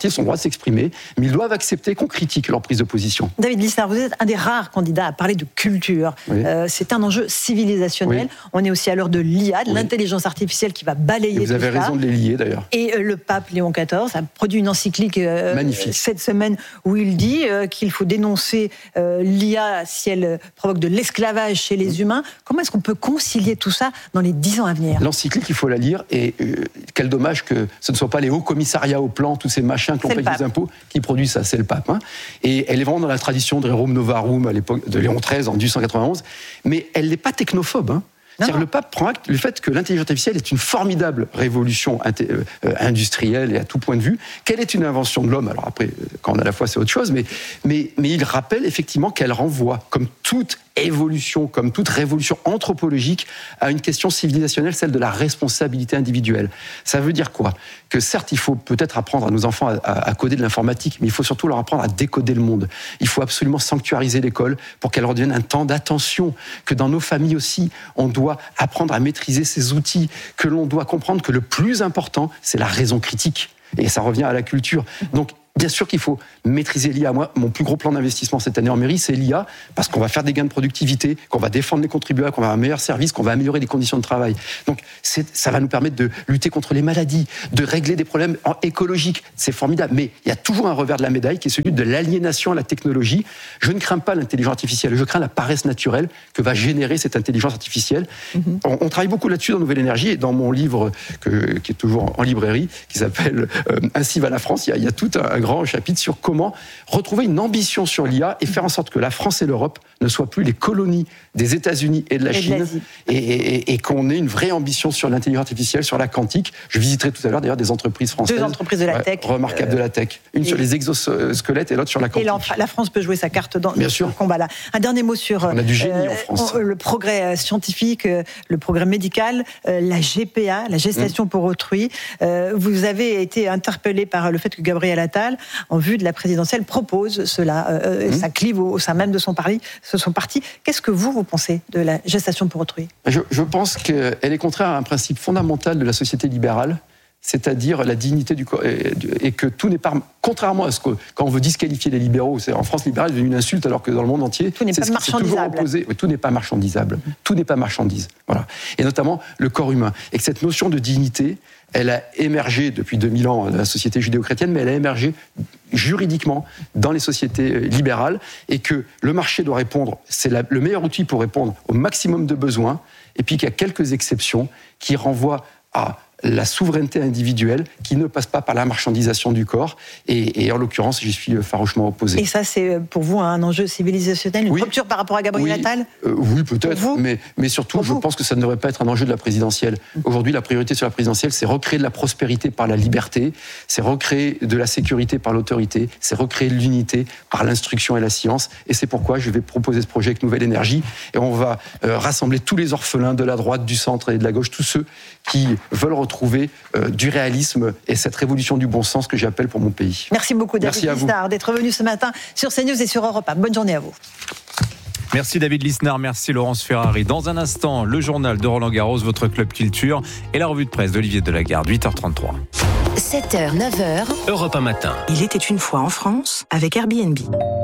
artistes ont le droit de s'exprimer, mais ils doivent accepter qu'on critique leur prise de position. David Lisnard, vous êtes un des rares candidats à parler de culture. Oui. Euh, c'est un enjeu civilisationnel. Oui. On est aussi à l'heure de l'I A, de oui. l'intelligence artificielle qui va balayer tout ça. Vous avez raison de les lier d'ailleurs. Et euh, le pape Léon quatorze a produit une encyclique euh, cette semaine où il dit euh, qu'il faut dénoncer euh, l'I A si elle provoque de l'esclavage chez les humains. Comment est-ce qu'on peut concilier tout ça dans les dix ans à venir ? L'encyclique, il faut la lire. Et euh, quel dommage que ce ne soit pas les hauts commissariats au plan, tous ces machins que l'on paye des impôts, qui produisent ça. C'est le pape. Hein. Et elle est vraiment dans la tradition de Rerum Novarum à l'époque de Léon treize en dix-huit cent quatre-vingt-onze. Mais elle n'est pas technophobe. Hein. C'est-à-dire le pape prend acte du fait que l'intelligence artificielle est une formidable révolution industrielle et à tout point de vue, qu'elle est une invention de l'homme. Alors après, quand on a la foi, c'est autre chose, mais, mais, mais il rappelle effectivement qu'elle renvoie, comme toute évolution, comme toute révolution anthropologique, à une question civilisationnelle, celle de la responsabilité individuelle. Ça veut dire quoi ? Que certes, il faut peut-être apprendre à nos enfants à, à, à coder de l'informatique, mais il faut surtout leur apprendre à décoder le monde. Il faut absolument sanctuariser l'école pour qu'elle redevienne un temps d'attention, que dans nos familles aussi, on doit apprendre à maîtriser ces outils, que l'on doit comprendre que le plus important, c'est la raison critique. Et ça revient à la culture. Donc, bien sûr qu'il faut maîtriser l'I A. Moi, mon plus gros plan d'investissement cette année en mairie, c'est l'I A, parce qu'on va faire des gains de productivité, qu'on va défendre les contribuables, qu'on va avoir un meilleur service, qu'on va améliorer les conditions de travail. Donc, c'est, ça va nous permettre de lutter contre les maladies, de régler des problèmes écologiques. C'est formidable. Mais il y a toujours un revers de la médaille qui est celui de l'aliénation à la technologie. Je ne crains pas l'intelligence artificielle, je crains la paresse naturelle que va générer cette intelligence artificielle. Mm-hmm. On, on travaille beaucoup là-dessus dans Nouvelle Énergie, et dans mon livre que, qui est toujours en librairie, qui s'appelle euh, Ainsi va la France, il y a, il y a tout un, un grand chapitre sur comment retrouver une ambition sur l'I A et faire en sorte que la France et l'Europe ne soient plus les colonies des États-Unis et de la et Chine, de et, et, et qu'on ait une vraie ambition sur l'intelligence artificielle, sur la quantique. Je visiterai tout à l'heure d'ailleurs des entreprises françaises. Deux entreprises de la tech. Ouais, remarquables euh, de la tech. Une et sur les exosquelettes et l'autre sur la quantique. Et la France peut jouer sa carte dans Bien ce sûr. combat-là. Un dernier mot sur On a du génie euh, en France. le progrès scientifique, le progrès médical, euh, la G P A, la gestation mmh. pour autrui. Euh, vous avez été interpellé par le fait que Gabriel Attal, en vue de la présidentielle, propose cela. Euh, mmh. Ça clive au, au sein même de son parti. Son parti. Qu'est-ce que vous, vous pensez de la gestation pour autrui ? je, je pense qu'elle est contraire à un principe fondamental de la société libérale, c'est-à-dire la dignité du corps, et, et que tout n'est pas, contrairement à ce que, quand on veut disqualifier les libéraux, c'est, en France, libéral est devenu une insulte, alors que dans le monde entier, tout n'est c'est, pas marchandisable. Opposé, oui, tout n'est pas marchandisable. Mmh. Tout n'est pas marchandise. Voilà. Et notamment le corps humain. Et que cette notion de dignité, elle a émergé depuis deux mille ans dans la société judéo-chrétienne, mais elle a émergé juridiquement dans les sociétés libérales, et que le marché doit répondre, c'est la, le meilleur outil pour répondre au maximum de besoins, et puis qu'il y a quelques exceptions qui renvoient à la souveraineté individuelle qui ne passe pas par la marchandisation du corps. Et, et en l'occurrence, j'y suis farouchement opposé. Et ça, c'est pour vous un enjeu civilisationnel, une oui. rupture par rapport à Gabriel oui. Attal ? euh, Oui, peut-être. Mais, mais surtout, pour je vous. pense que ça ne devrait pas être un enjeu de la présidentielle. Aujourd'hui, la priorité sur la présidentielle, c'est recréer de la prospérité par la liberté, c'est recréer de la sécurité par l'autorité, c'est recréer de l'unité par l'instruction et la science. Et c'est pourquoi je vais proposer ce projet avec Nouvelle Énergie. Et on va euh, rassembler tous les orphelins de la droite, du centre et de la gauche, tous ceux qui veulent retrouver trouver euh, du réalisme et cette révolution du bon sens que j'appelle pour mon pays. Merci beaucoup David Lisnard d'être venu ce matin sur CNews et sur Europe un. Bonne journée à vous. Merci David Lisnard, merci Laurence Ferrari. Dans un instant, le journal de Roland Garros, votre club culture et la revue de presse d'Olivier Delagarde, huit heures trente-trois. sept heures, neuf heures. Europe un matin. Il était une fois en France avec Airbnb.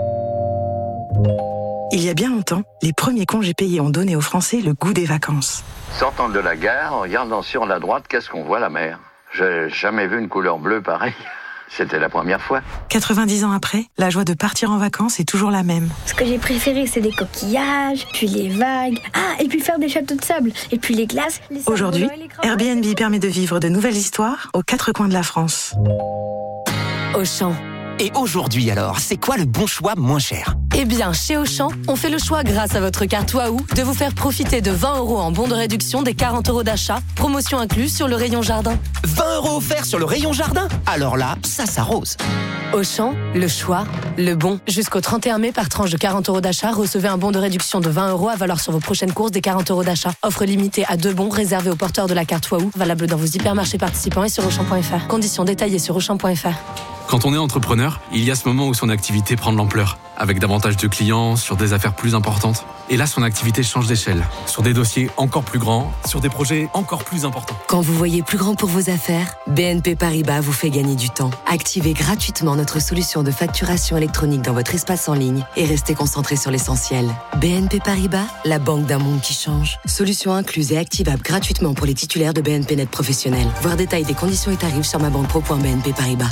Il y a bien longtemps, les premiers congés payés ont donné aux Français le goût des vacances. Sortant de la gare, en regardant sur la droite, qu'est-ce qu'on voit, la mer ? J'ai jamais vu une couleur bleue pareille. C'était la première fois. quatre-vingt-dix ans après, la joie de partir en vacances est toujours la même. Ce que j'ai préféré, c'est les coquillages, puis les vagues. Ah, et puis faire des châteaux de sable, et puis les glaces. Les Aujourd'hui, Airbnb permet de vivre de nouvelles histoires aux quatre coins de la France. Auchan. Et aujourd'hui alors, c'est quoi le bon choix moins cher ? Eh bien, chez Auchan, on fait le choix grâce à votre carte Waouh de vous faire profiter de vingt euros en bon de réduction des quarante euros d'achat, promotion incluse sur le rayon jardin. vingt euros offerts sur le rayon jardin ? Alors là, ça s'arrose. Auchan, le choix, le bon. Jusqu'au trente et un mai, par tranche de quarante euros d'achat, recevez un bon de réduction de vingt euros à valoir sur vos prochaines courses des quarante euros d'achat. Offre limitée à deux bons réservés aux porteurs de la carte Waouh, valable dans vos hypermarchés participants et sur Auchan point F R. Conditions détaillées sur Auchan point F R. Quand on est entrepreneur, il y a ce moment où son activité prend de l'ampleur, avec davantage de clients, sur des affaires plus importantes. Et là, son activité change d'échelle, sur des dossiers encore plus grands, sur des projets encore plus importants. Quand vous voyez plus grand pour vos affaires, B N P Paribas vous fait gagner du temps. Activez gratuitement notre solution de facturation électronique dans votre espace en ligne et restez concentré sur l'essentiel. B N P Paribas, la banque d'un monde qui change. Solution incluse et activable gratuitement pour les titulaires de B N P Net professionnels. Voir détail des conditions et tarifs sur ma banque pro point b n p paribas.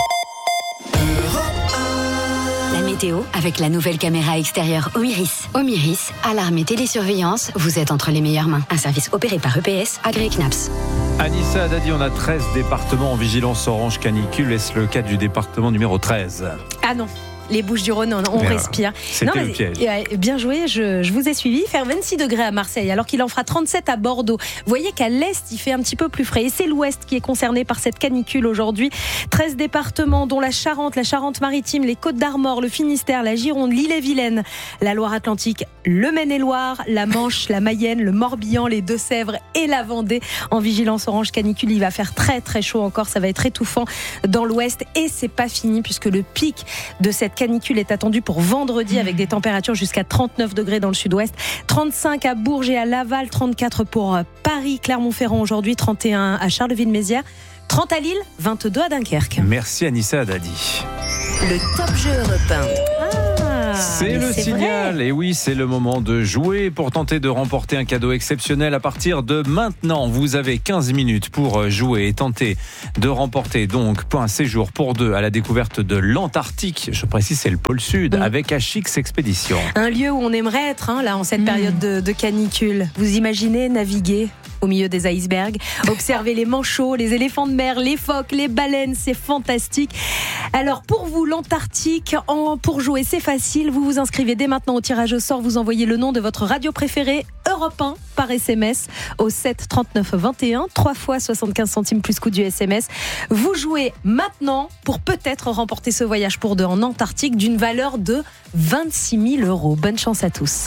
La météo avec la nouvelle caméra extérieure Omiris. Omiris, alarme et télésurveillance, vous êtes entre les meilleures mains. Un service opéré par E P S, agréé C N A P S. Anissa Haddadi, on a treize départements en vigilance orange canicule. Est-ce le cas du département numéro treize ? Ah non. Les Bouches-du-Rhône, on, on respire. C'était non, le piège. Bien joué, je, je vous ai suivi. Faire vingt-six degrés à Marseille, alors qu'il en fera trente-sept à Bordeaux. Vous voyez qu'à l'est, il fait un petit peu plus frais. Et c'est l'ouest qui est concerné par cette canicule aujourd'hui. treize départements, dont la Charente, la Charente-Maritime, les Côtes-d'Armor, le Finistère, la Gironde, l'Ille-et-Vilaine, la Loire-Atlantique, le Maine-et-Loire, la Manche, la Mayenne, le Morbihan, les Deux-Sèvres et la Vendée. En vigilance orange canicule, il va faire très très chaud encore. Ça va être étouffant dans l'ouest. Et c'est pas fini, puisque le pic de cette canicule est attendu pour vendredi avec des températures jusqu'à trente-neuf degrés dans le sud-ouest, trente-cinq à Bourges et à Laval, trente-quatre pour Paris, Clermont-Ferrand aujourd'hui, trente et un à Charleville-Mézières, trente à Lille, vingt-deux à Dunkerque. Merci Anissa Haddadi. Le Top Jeu européen. C'est le c'est signal, vrai. et oui, c'est le moment de jouer pour tenter de remporter un cadeau exceptionnel à partir de maintenant. Vous avez quinze minutes pour jouer et tenter de remporter donc un séjour pour deux à la découverte de l'Antarctique. Je précise, c'est le pôle Sud, mmh. avec H X Expédition. Un lieu où on aimerait être, hein, là, en cette mmh. période de, de canicule. Vous imaginez naviguer au milieu des icebergs, observer les manchots, les éléphants de mer, les phoques, les baleines, c'est fantastique. Alors pour vous, l'Antarctique, en, pour jouer, c'est facile. Vous vous inscrivez dès maintenant au tirage au sort. Vous envoyez le nom de votre radio préférée, Europe un, par S M S au sept trente-neuf vingt et un, trois fois soixante-quinze centimes plus coût du S M S. Vous jouez maintenant pour peut-être remporter ce voyage pour deux en Antarctique d'une valeur de vingt-six mille euros. Bonne chance à tous.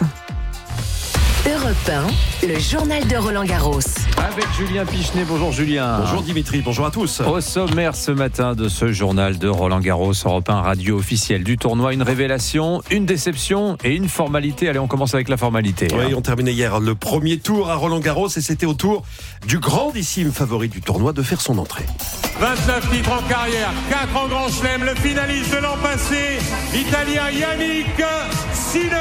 Europe un, le journal de Roland Garros. Avec Julien Pichenet. Bonjour Julien. Bonjour Dimitri, bonjour à tous. Au sommaire ce matin de ce journal de Roland Garros, Europe un, radio officielle du tournoi. Une révélation, une déception et une formalité. Allez, on commence avec la formalité. Oui, on terminait hier le premier tour à Roland Garros et c'était au tour du grandissime favori du tournoi de faire son entrée. vingt-neuf titres en carrière, quatre en Grand Chelem, le finaliste de l'an passé, l'Italien Yannick Sinner.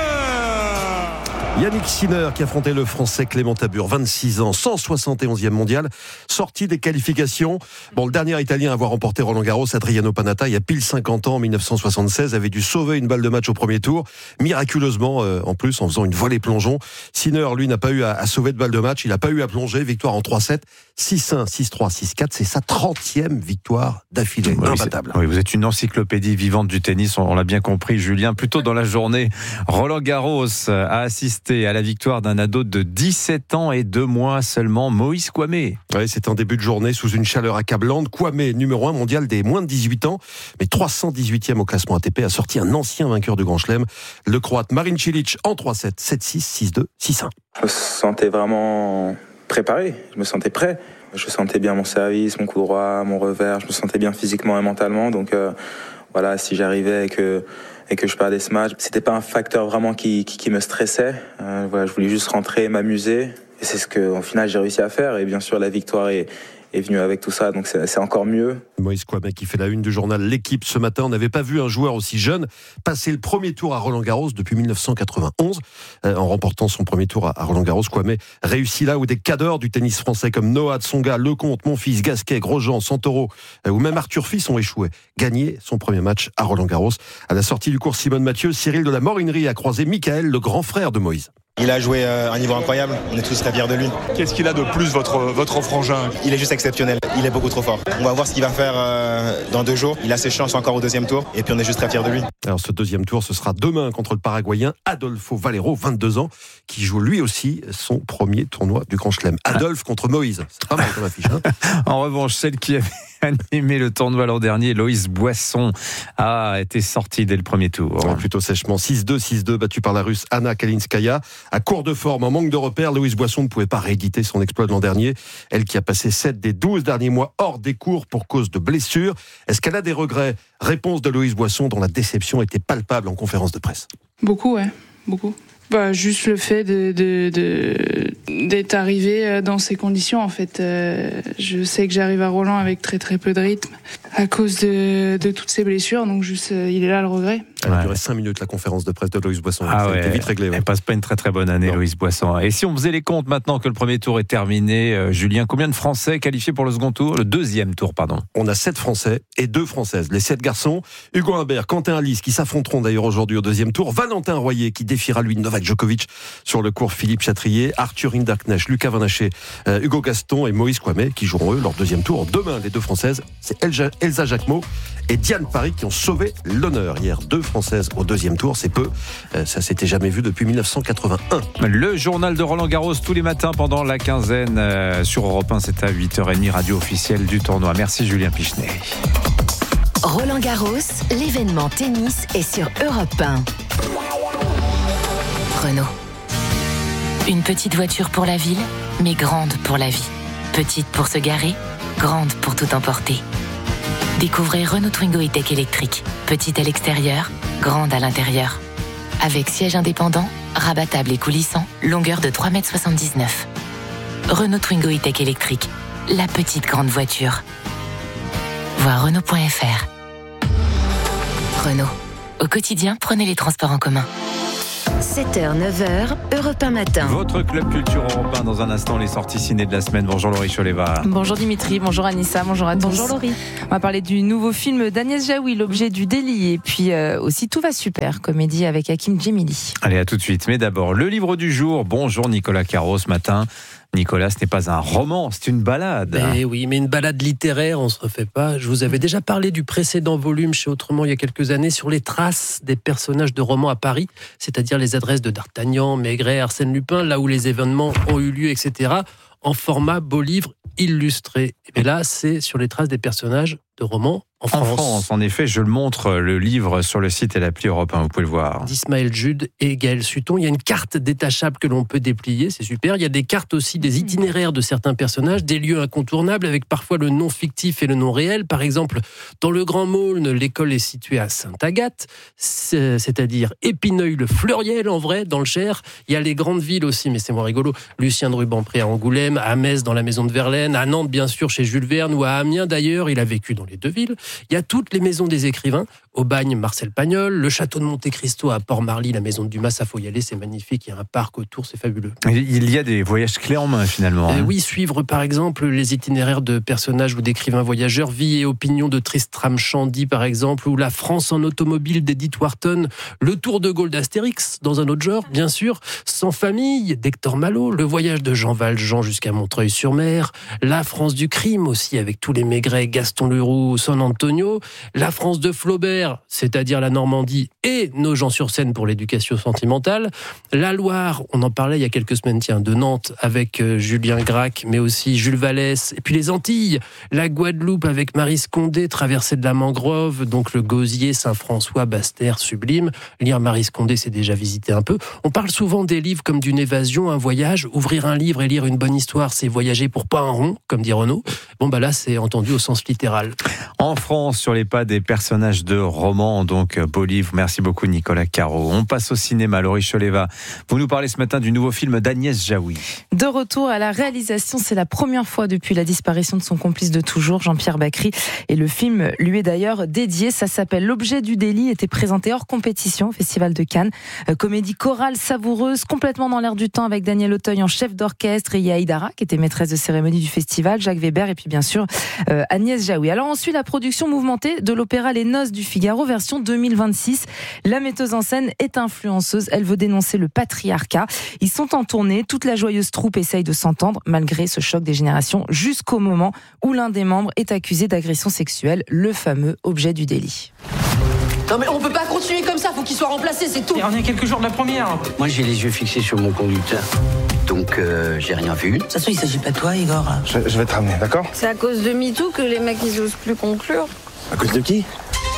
Yannick Sinner qui affrontait le Français Clément Tabur, vingt-six ans, cent soixante et onzième mondial, sorti des qualifications. Bon, le dernier Italien à avoir remporté Roland Garros, Adriano Panatta, il y a pile cinquante ans, en dix-neuf cent soixante-seize, avait dû sauver une balle de match au premier tour, miraculeusement, euh, en plus, en faisant une volée plongeon. Sinner, lui, n'a pas eu à, à sauver de balle de match, il n'a pas eu à plonger, victoire en trois sept, six un, six trois, six quatre, c'est sa trentième victoire d'affilée, oui, imbattable. Oui, vous êtes une encyclopédie vivante du tennis, on, on l'a bien compris, Julien. Plus tôt dans la journée, Roland Garros a assisté à la victoire d'un ado de dix-sept ans et deux mois seulement, Moïse Kwame. Oui, c'est un début de journée sous une chaleur accablante. Kwame, numéro un mondial des moins de dix-huit ans, mais trois cent dix-huitième au classement A T P, a sorti un ancien vainqueur du Grand Chelem, le Croate Marin Cilic, en trois sept, sept six, six deux, six un. Je me sentais vraiment préparé, je me sentais prêt. Je sentais bien mon service, mon coup droit, mon revers, je me sentais bien physiquement et mentalement, donc euh, voilà, si j'arrivais et que et que je perdais ce match, c'était pas un facteur vraiment qui, qui, qui me stressait. Euh, voilà, je voulais juste rentrer, m'amuser. Et c'est ce que, au final, j'ai réussi à faire. Et bien sûr, la victoire est, est venue avec tout ça, donc c'est, c'est encore mieux. Moïse Kwame qui fait la une du journal L'Équipe ce matin. On n'avait pas vu un joueur aussi jeune passer le premier tour à Roland-Garros depuis dix-neuf cent quatre-vingt-onze. Euh, en remportant son premier tour à, à Roland-Garros, Kwame réussit là où des cadors du tennis français comme Noah Tsonga, Lecomte, Monfils, Gasquet, Grosjean, Santoro euh, ou même Arthur Fils ont échoué. Gagné son premier match à Roland-Garros. À la sortie du cours Simone Mathieu, Cyril de la Morinerie a croisé Michael, le grand frère de Moïse. Il a joué à un niveau incroyable, on est tous très fiers de lui. Qu'est-ce qu'il a de plus, votre, votre frangin ? Il est juste exceptionnel, il est beaucoup trop fort. On va voir ce qu'il va faire euh, dans deux jours. Il a ses chances encore au deuxième tour et puis on est juste très fiers de lui. Alors ce deuxième tour, ce sera demain contre le Paraguayen Adolfo Valero, vingt-deux ans, qui joue lui aussi son premier tournoi du Grand Chelem. Adolphe contre Moïse, c'est pas mal comme affiche. Hein. En revanche, celle qui avait animé le tournoi l'an dernier, Loïs Boisson a été sorti dès le premier tour. Ouais, plutôt sèchement, six deux, six deux, battu par la Russe Anna Kalinskaya. À court de forme, en manque de repères, Loïs Boisson ne pouvait pas rééditer son exploit de l'an dernier. Elle qui a passé sept des douze derniers mois hors des cours pour cause de blessures. Est-ce qu'elle a des regrets ? Réponse de Loïs Boisson, dont la déception était palpable en conférence de presse. Beaucoup, ouais, beaucoup. Bah, juste le fait de, de, de, d'être arrivé dans ces conditions, en fait. Euh, je sais que j'arrive à Roland avec très très peu de rythme à cause de, de toutes ces blessures, donc juste, euh, il est là le regret. Elle a duré cinq minutes la conférence de presse de Loïs Boisson. Ah ça ouais, a été vite réglé. Ouais. Elle passe pas une très très bonne année, non. Loïs Boisson. Et si on faisait les comptes maintenant que le premier tour est terminé, euh, Julien, combien de Français qualifiés pour le second tour, le deuxième tour, pardon ? On a sept Français et deux Françaises. Les sept garçons, Hugo Humbert, Quentin Alice qui s'affronteront d'ailleurs aujourd'hui au deuxième tour, Valentin Royer qui défiera lui Novak Djokovic sur le court Philippe Chatrier, Arthur Hinderknecht, Lucas Van Haché, euh, Hugo Gaston et Moïse Kouamé qui joueront eux leur deuxième tour. Demain, les deux Françaises, c'est Elsa, Elsa Jacquemot et Diane Paris qui ont sauvé l'honneur. Hier, deux Françaises au deuxième tour, c'est peu. Euh, ça s'était jamais vu depuis dix-neuf cent quatre-vingt-un. Le journal de Roland Garros tous les matins pendant la quinzaine euh, sur Europe un, c'est à huit heures trente, radio officielle du tournoi. Merci Julien Pichenet. Roland Garros, l'événement tennis est sur Europe un. Renault. Une petite voiture pour la ville, mais grande pour la vie. Petite pour se garer, grande pour tout emporter. Découvrez Renault Twingo E-Tech électrique. Petite à l'extérieur, grande à l'intérieur. Avec siège indépendant, rabattable et coulissant, longueur de trois mètres soixante-dix-neuf. Renault Twingo E-Tech électrique. La petite grande voiture. Voir Renault point F R. Renault. Au quotidien, prenez les transports en commun. sept heures, neuf heures, Europe un matin. Votre club culture européen dans un instant, les sorties ciné de la semaine. Bonjour Laurie Choleva. Bonjour Dimitri, bonjour Anissa, bonjour à tous. Bonjour Laurie. On va parler du nouveau film d'Agnès Jaoui, L'objet du délit, et puis euh, aussi Tout va super, comédie avec Hakim Djemili. Allez, à tout de suite. Mais d'abord, le livre du jour. Bonjour Nicolas Caro ce matin. Nicolas, ce n'est pas un roman, c'est une balade. Eh oui, mais une balade littéraire, on ne se refait pas. Je vous avais déjà parlé du précédent volume chez Autrement il y a quelques années sur les traces des personnages de romans à Paris, c'est-à-dire les adresses de D'Artagnan, Maigret, Arsène Lupin, là où les événements ont eu lieu, et cetera, en format beau livre illustré. Et là, c'est sur les traces des personnages de romans en France. En France, en effet, je le montre, le livre sur le site et l'appli Europe un, vous pouvez le voir. D'Ismaël Jude et Gaël Sutton. Il y a une carte détachable que l'on peut déplier, c'est super. Il y a des cartes aussi, des itinéraires de certains personnages, des lieux incontournables avec parfois le nom fictif et le nom réel. Par exemple, dans le Grand Maulne, l'école est située à Sainte-Agathe, c'est-à-dire Épineuil-le-Fleuriel en vrai, dans le Cher. Il y a les grandes villes aussi, mais c'est moins rigolo. Lucien de Rubempré à Angoulême, à Metz dans la maison de Verlaine, à Nantes bien sûr chez Jules Verne ou à Amiens d'ailleurs, il a vécu dans les deux villes. Il y a toutes les maisons des écrivains, au Bagne, Marcel Pagnol, le château de Monte Cristo à Port-Marly, la maison de Dumas, ça faut y aller, c'est magnifique, il y a un parc autour, c'est fabuleux. Il y a des voyages clés en main finalement. Euh, hein. Oui, suivre par exemple les itinéraires de personnages ou d'écrivains voyageurs, Vie et opinion de Tristram Shandy par exemple, ou La France en automobile d'Edith Wharton, Le Tour de Gaulle d'Astérix, dans un autre genre, bien sûr, Sans famille d'Hector Malot, Le voyage de Jean Valjean jusqu'à Montreuil-sur-Mer, La France du crime aussi avec tous les Maigret, Gaston Leroux, San Antonio, La France de Flaubert, c'est-à-dire la Normandie et Nogent-sur-Seine pour l'éducation sentimentale, La Loire, on en parlait il y a quelques semaines, tiens, de Nantes avec euh, Julien Gracq, mais aussi Jules Vallès, et puis les Antilles, la Guadeloupe avec Marie Scondé, Traversée de la Mangrove, donc le Gosier, Saint-François, Basse-Terre, sublime. Lire Marie Scondé, c'est déjà visiter un peu. On parle souvent des livres comme d'une évasion, un voyage. Ouvrir un livre et lire une bonne histoire, c'est voyager pour pas un rond, comme dit Renaud. Bon, bah là, c'est entendu au sens littéral. En France, sur les pas des personnages de romans, donc beau livre. Merci beaucoup Nicolas Caro. On passe au cinéma. Laurie Choleva, vous nous parlez ce matin du nouveau film d'Agnès Jaoui. De retour à la réalisation, c'est la première fois depuis la disparition de son complice de toujours, Jean-Pierre Bacry. Et le film lui est d'ailleurs dédié. Ça s'appelle L'objet du délit, était présenté hors compétition au Festival de Cannes. Euh, comédie chorale savoureuse, complètement dans l'air du temps, avec Daniel Auteuil en chef d'orchestre et Yaïd Dara, qui était maîtresse de cérémonie du festival, Jacques Weber et puis bien sûr euh, Agnès Jaoui. Alors on suit la production mouvementée de l'opéra Les Noces du Figaro, version deux mille vingt-six. La metteuse en scène est influenceuse. Elle veut dénoncer le patriarcat. Ils sont en tournée. Toute la joyeuse troupe essaye de s'entendre, malgré ce choc des générations, jusqu'au moment où l'un des membres est accusé d'agression sexuelle, le fameux objet du délit. Non mais on peut pas continuer comme ça, faut qu'il soit remplacé, c'est tout. Et on est quelques jours de la première. Moi j'ai les yeux fixés sur mon conducteur. donc euh, j'ai rien vu. De toute façon, il s'agit pas de toi, Igor. Je, je vais te ramener, d'accord? C'est à cause de MeToo que les mecs, ils osent plus conclure. À cause de qui?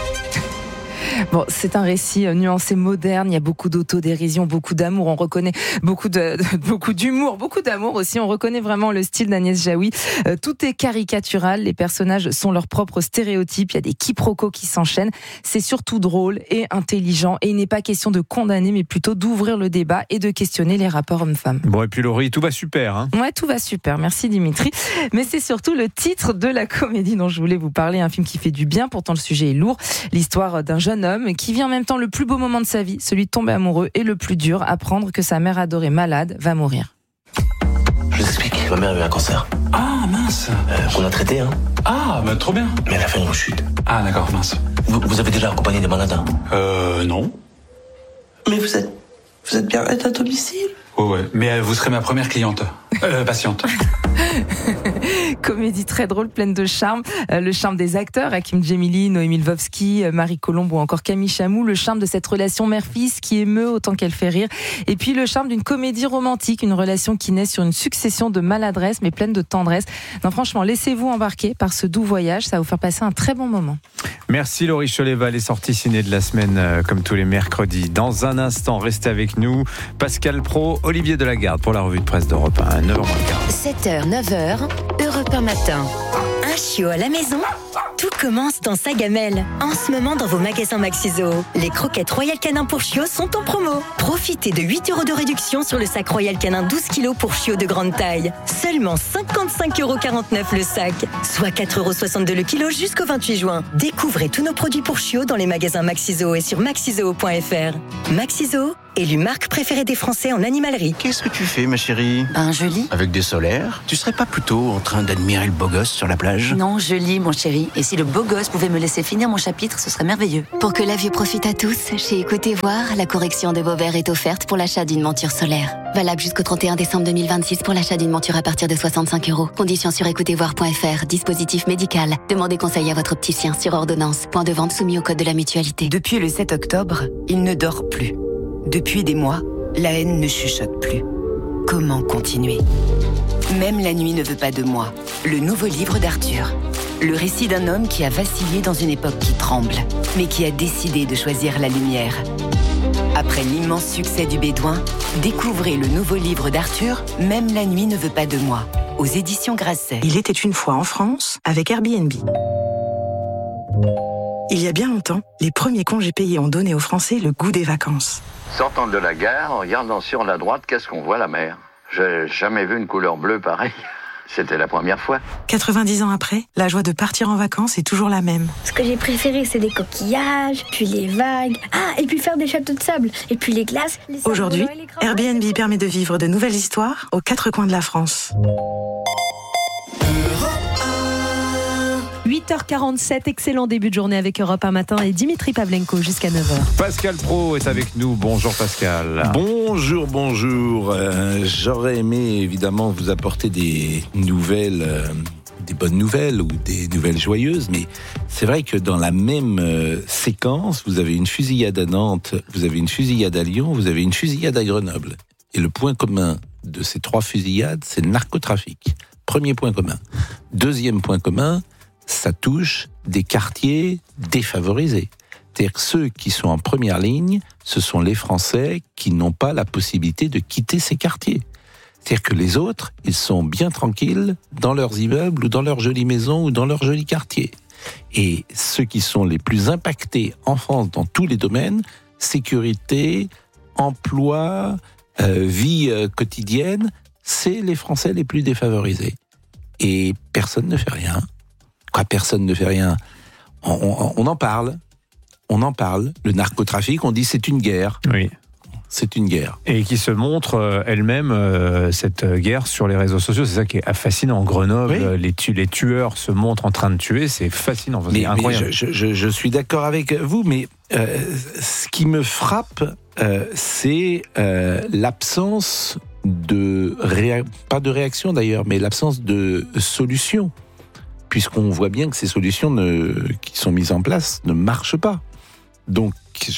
Bon, c'est un récit nuancé, moderne. Il y a beaucoup d'autodérision, beaucoup d'amour. On reconnaît beaucoup de, de beaucoup d'humour, beaucoup d'amour aussi. On reconnaît vraiment le style d'Agnès Jaoui. Euh, tout est caricatural. Les personnages sont leurs propres stéréotypes. Il y a des quiproquos qui s'enchaînent. C'est surtout drôle et intelligent. Et il n'est pas question de condamner, mais plutôt d'ouvrir le débat et de questionner les rapports hommes-femmes. Bon, et puis Laurie, tout va super, hein? Ouais, tout va super. Merci Dimitri. Mais c'est surtout le titre de la comédie dont je voulais vous parler. Un film qui fait du bien. Pourtant, le sujet est lourd. L'histoire d'un jeune homme qui vit en même temps le plus beau moment de sa vie, celui de tomber amoureux, et le plus dur, apprendre que sa mère adorée malade va mourir. Je vous explique, ma mère a eu un cancer. Ah, mince. Euh, qu'on a traité, hein. Ah, bah trop bien. Mais elle a fait une rechute. Ah, d'accord, mince. Vous, vous avez déjà accompagné des malades, hein? Euh, non. Mais vous êtes... Vous êtes bien à domicile? Ouais, ouais. Mais euh, vous serez ma première cliente. Euh, patiente. Comédie très drôle, pleine de charme. Euh, le charme des acteurs, Hakim Djemili, Noémie Lvovsky, euh, Marie Colombe ou encore Camille Chamou. Le charme de cette relation mère-fils qui émeut autant qu'elle fait rire. Et puis le charme d'une comédie romantique, une relation qui naît sur une succession de maladresses mais pleine de tendresse. Non, franchement, laissez-vous embarquer par ce doux voyage. Ça va vous faire passer un très bon moment. Merci Laurie Choleva, les sorties ciné de la semaine euh, comme tous les mercredis. Dans un instant, restez avec nous. Pascal Praud, Olivier Delagarde pour la revue de presse d'Europe un, neuf heures moins quart. sept heures, neuf heures, Europe un matin. Un chiot à la maison? Tout commence dans sa gamelle. En ce moment, dans vos magasins Maxiso, les croquettes Royal Canin pour chiots sont en promo. Profitez de huit euros de réduction sur le sac Royal Canin douze kilos pour chiots de grande taille. Seulement cinquante-cinq euros quarante-neuf le sac, soit quatre euros soixante-deux le kilo jusqu'au vingt-huit juin. Découvrez tous nos produits pour chiots dans les magasins Maxiso et sur maxizoo point f r. Maxiso, élu marque préférée des Français en animalerie. Qu'est-ce que tu fais, ma chérie? Ben, je lis. Avec des solaires? Tu serais pas plutôt en train d'admirer le beau gosse sur la plage? Non, je lis, mon chéri. Et si le beau gosse pouvait me laisser finir mon chapitre, ce serait merveilleux. Pour que la vue profite à tous, chez Écoutez Voir, la correction de vos verres est offerte pour l'achat d'une monture solaire. Valable jusqu'au trente et un décembre deux mille vingt-six pour l'achat d'une monture à partir de soixante-cinq euros. Conditions sur écoutez voir point f r. Dispositif médical. Demandez conseil à votre opticien sur ordonnance. Point de vente soumis au code de la mutualité. Depuis le sept octobre, il ne dort plus. Depuis des mois, la haine ne chuchote plus. Comment continuer? Même la nuit ne veut pas de moi. Le nouveau livre d'Arthur. Le récit d'un homme qui a vacillé dans une époque qui tremble, mais qui a décidé de choisir la lumière. Après l'immense succès du Bédouin, découvrez le nouveau livre d'Arthur, Même la nuit ne veut pas de moi, aux éditions Grasset. Il était une fois en France avec Airbnb. Il y a bien longtemps, les premiers congés payés ont donné aux Français le goût des vacances. Sortant de la gare, en regardant sur la droite, qu'est-ce qu'on voit? La mer. J'ai jamais vu une couleur bleue pareille. C'était la première fois. quatre-vingt-dix ans après, la joie de partir en vacances est toujours la même. Ce que j'ai préféré, c'est les coquillages, puis les vagues. Ah, et puis faire des châteaux de sable, et puis les glaces. Les Aujourd'hui, Airbnb permet de vivre de nouvelles histoires aux quatre coins de la France. huit heures quarante-sept, excellent début de journée avec Europe un matin et Dimitri Pavlenko jusqu'à neuf heures. Pascal Praud est avec nous. Bonjour Pascal. Bonjour, bonjour. Euh, j'aurais aimé évidemment vous apporter des nouvelles, euh, des bonnes nouvelles ou des nouvelles joyeuses, mais c'est vrai que dans la même euh, séquence, vous avez une fusillade à Nantes, vous avez une fusillade à Lyon, vous avez une fusillade à Grenoble. Et le point commun de ces trois fusillades, c'est le narcotrafic. Premier point commun. Deuxième point commun, ça touche des quartiers défavorisés. C'est-à-dire que ceux qui sont en première ligne, ce sont les Français qui n'ont pas la possibilité de quitter ces quartiers. C'est-à-dire que les autres, ils sont bien tranquilles dans leurs immeubles ou dans leurs jolies maisons ou dans leurs jolis quartiers. Et ceux qui sont les plus impactés en France dans tous les domaines, sécurité, emploi, euh, vie euh, quotidienne, c'est les Français les plus défavorisés. Et personne ne fait rien. Quoi, personne ne fait rien? on, on, on en parle. On en parle. Le narcotrafic, on dit c'est une guerre. Oui. C'est une guerre. Et qui se montre euh, elle-même, euh, cette guerre, sur les réseaux sociaux. C'est ça qui est fascinant. En Grenoble, oui. les, tu, les tueurs se montrent en train de tuer. C'est fascinant. C'est mais, incroyable. Mais je, je, je suis d'accord avec vous, mais euh, ce qui me frappe, euh, c'est euh, l'absence de... Réa- pas de réaction d'ailleurs, mais l'absence de solution. Puisqu'on voit bien que ces solutions ne, qui sont mises en place ne marchent pas. Donc, jusqu'à quand ?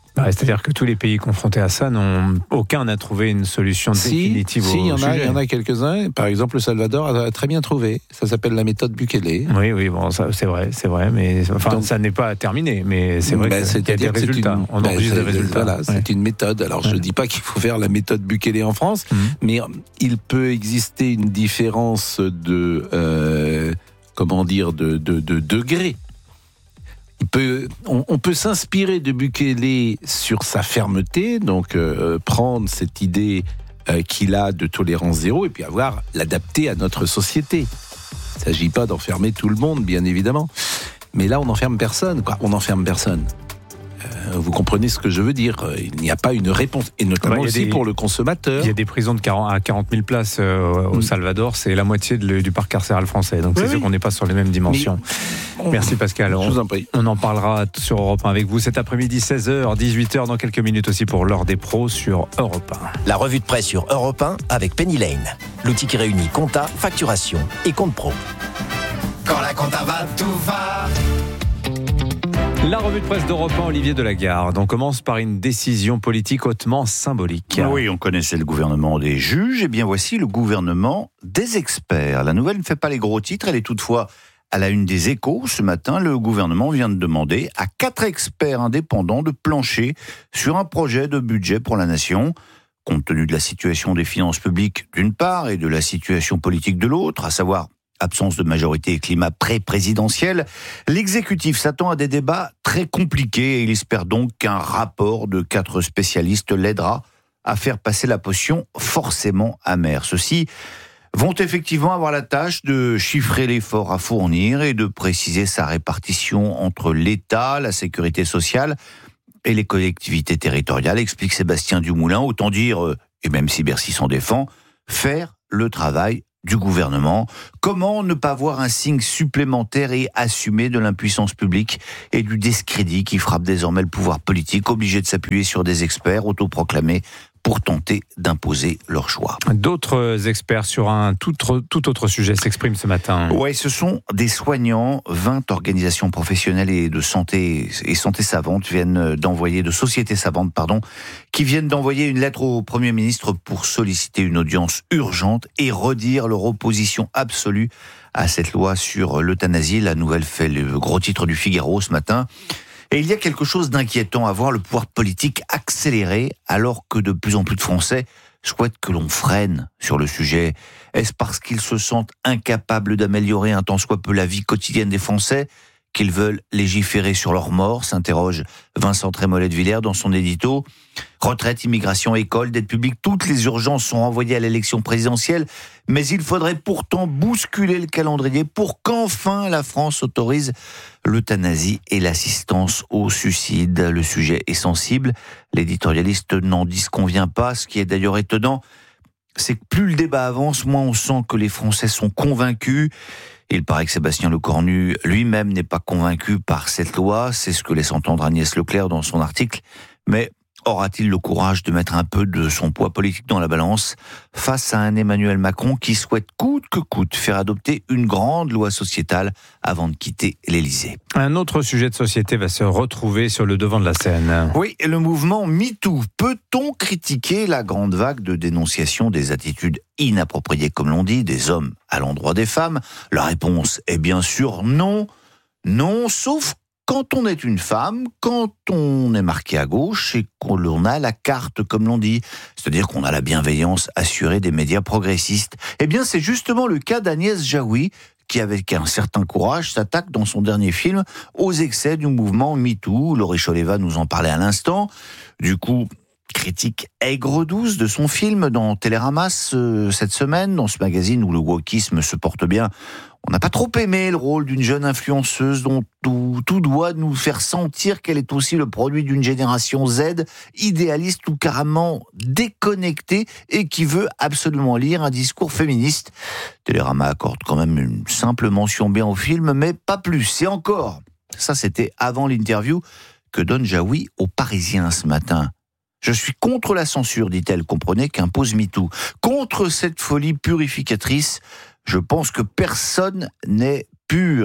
Ouais, c'est-à-dire que tous les pays confrontés à ça, n'ont aucun n'a trouvé une solution si, définitive si, au il y en a, sujet. il y en a quelques-uns. Par exemple, le Salvador a très bien trouvé. Ça s'appelle la méthode Bukele. Oui, oui, bon, ça, c'est vrai, c'est vrai, mais enfin, donc, ça n'est pas terminé, mais c'est vrai ben, qu'il y a des résultats. Une, on ben, enregistre des résultats. Voilà, ouais. c'est une méthode. Alors, ouais. je ne dis pas qu'il faut faire la méthode Bukele en France, mmh. mais il peut exister une différence de, euh, comment dire, de, de, de degré. Il peut, on, on peut s'inspirer de Bukele sur sa fermeté, donc euh, prendre cette idée euh, qu'il a de tolérance zéro et puis avoir l'adapter à notre société. Il ne s'agit pas d'enfermer tout le monde, bien évidemment, mais là on n'enferme personne, quoi. On n'enferme personne. Euh, vous comprenez ce que je veux dire. Il n'y a pas une réponse, et notamment ouais, aussi des, pour le consommateur. Il y a des prisons de quarante à quarante mille places euh, au mmh. Salvador, c'est la moitié de, du parc carcéral français, donc oui, c'est oui. sûr qu'on n'est pas sur les mêmes dimensions. Mais, Merci Pascal. On, je vous en prie. On en parlera sur Europe un avec vous cet après-midi, seize heures, dix-huit heures, dans quelques minutes aussi pour l'heure des pros sur Europe un. La revue de presse sur Europe un avec Penny Lane, l'outil qui réunit compta, facturation et compte pro. Quand la compta va, tout va. La revue de presse d'Europe un, Olivier Delagarde. On commence par une décision politique hautement symbolique. Oui, on connaissait le gouvernement des juges, et bien voici le gouvernement des experts. La nouvelle ne fait pas les gros titres, elle est toutefois à la une des Échos. Ce matin, le gouvernement vient de demander à quatre experts indépendants de plancher sur un projet de budget pour la nation. Compte tenu de la situation des finances publiques d'une part et de la situation politique de l'autre, à savoir absence de majorité et climat pré-présidentiel, l'exécutif s'attend à des débats très compliqués et il espère donc qu'un rapport de quatre spécialistes l'aidera à faire passer la potion forcément amère. Ceux-ci vont effectivement avoir la tâche de chiffrer l'effort à fournir et de préciser sa répartition entre l'État, la sécurité sociale et les collectivités territoriales, explique Sébastien Dumoulin. Autant dire, et même si Bercy s'en défend, faire le travail du gouvernement. Comment ne pas voir un signe supplémentaire et assumé de l'impuissance publique et du discrédit qui frappe désormais le pouvoir politique, obligé de s'appuyer sur des experts autoproclamés pour tenter d'imposer leur choix. D'autres experts sur un tout autre, tout autre sujet s'expriment ce matin. Oui, ce sont des soignants. vingt organisations professionnelles et de santé et santé savante viennent d'envoyer, de sociétés savantes, pardon, qui viennent d'envoyer une lettre au Premier ministre pour solliciter une audience urgente et redire leur opposition absolue à cette loi sur l'euthanasie. La nouvelle fait le gros titre du Figaro ce matin. Et il y a quelque chose d'inquiétant à voir le pouvoir politique accélérer alors que de plus en plus de Français souhaitent que l'on freine sur le sujet. Est-ce parce qu'ils se sentent incapables d'améliorer un tant soit peu la vie quotidienne des Français qu'ils veulent légiférer sur leur mort, s'interroge Vincent Trémollet de Villers dans son édito. Retraite, immigration, école, dette publique, toutes les urgences sont renvoyées à l'élection présidentielle, mais il faudrait pourtant bousculer le calendrier pour qu'enfin la France autorise l'euthanasie et l'assistance au suicide. Le sujet est sensible, l'éditorialiste n'en disconvient pas, ce qui est d'ailleurs étonnant, c'est que plus le débat avance, moins on sent que les Français sont convaincus. Il paraît que Sébastien Lecornu lui-même n'est pas convaincu par cette loi, c'est ce que laisse entendre Agnès Leclerc dans son article, mais aura-t-il le courage de mettre un peu de son poids politique dans la balance face à un Emmanuel Macron qui souhaite coûte que coûte faire adopter une grande loi sociétale avant de quitter l'Élysée? Un autre sujet de société va se retrouver sur le devant de la scène. Oui, le mouvement MeToo. Peut-on critiquer la grande vague de dénonciation des attitudes inappropriées, comme l'on dit, des hommes à l'endroit des femmes? La réponse est bien sûr non. Non, sauf quand on est une femme, quand on est marqué à gauche et qu'on a la carte, comme l'on dit, c'est-à-dire qu'on a la bienveillance assurée des médias progressistes, eh bien c'est justement le cas d'Agnès Jaoui, qui avec un certain courage s'attaque dans son dernier film aux excès du mouvement MeToo. Laurie Choleva nous en parlait à l'instant. Du coup, critique aigre-douce de son film dans Télérama euh, cette semaine, dans ce magazine où le wokisme se porte bien. On n'a pas trop aimé le rôle d'une jeune influenceuse dont tout, tout doit nous faire sentir qu'elle est aussi le produit d'une génération Z, idéaliste ou carrément déconnectée et qui veut absolument lire un discours féministe. Télérama accorde quand même une simple mention bien au film, mais pas plus. Et encore, ça c'était avant l'interview que donne Jaoui aux Parisiens ce matin. Je suis contre la censure, dit-elle, comprenez, qu'impose MeToo. Contre cette folie purificatrice, je pense que personne n'est pur.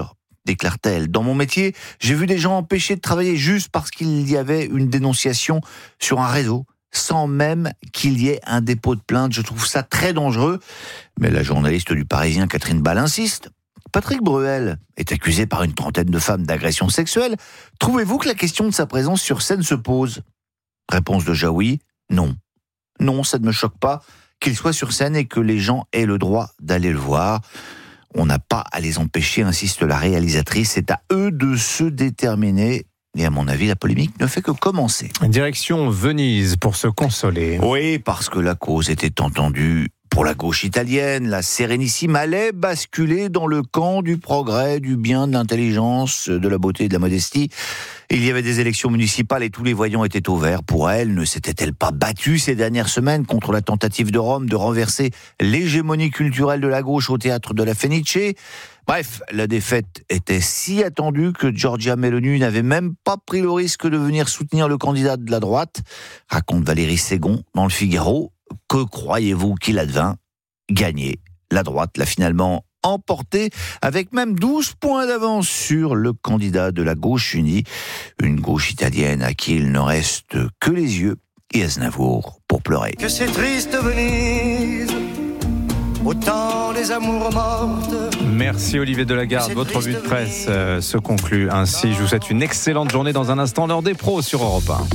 déclare-t-elle. Dans mon métier, j'ai vu des gens empêchés de travailler juste parce qu'il y avait une dénonciation sur un réseau, sans même qu'il y ait un dépôt de plainte. Je trouve ça très dangereux. Mais la journaliste du Parisien Catherine Ball insiste. Patrick Bruel est accusé par une trentaine de femmes d'agression sexuelle. Trouvez-vous que la question de sa présence sur scène se pose ? Réponse de Jaoui, non. Non, ça ne me choque pas qu'il soit sur scène et que les gens aient le droit d'aller le voir. On n'a pas à les empêcher, insiste la réalisatrice. C'est à eux de se déterminer. Et à mon avis, la polémique ne fait que commencer. Direction Venise pour se consoler. Oui, parce que la cause était entendue. Pour la gauche italienne, la Sérénissime allait basculer dans le camp du progrès, du bien, de l'intelligence, de la beauté et de la modestie. Il y avait des élections municipales et tous les voyants étaient au vert. Pour elle, ne s'était-elle pas battue ces dernières semaines contre la tentative de Rome de renverser l'hégémonie culturelle de la gauche au théâtre de la Fenice ? Bref, la défaite était si attendue que Giorgia Meloni n'avait même pas pris le risque de venir soutenir le candidat de la droite, raconte Valérie Ségon dans le Figaro. Que croyez-vous qu'il advint ? Gagné. La droite l'a finalement emporté avec même douze points d'avance sur le candidat de la gauche unie. Une gauche italienne à qui il ne reste que les yeux et Aznavour pour pleurer. Que c'est triste Venise, autant les amours mortes. Merci Olivier Delagarde. Votre revue de presse euh, se conclut ainsi. Je vous souhaite une excellente journée. Dans un instant, l'heure des pros sur Europe un.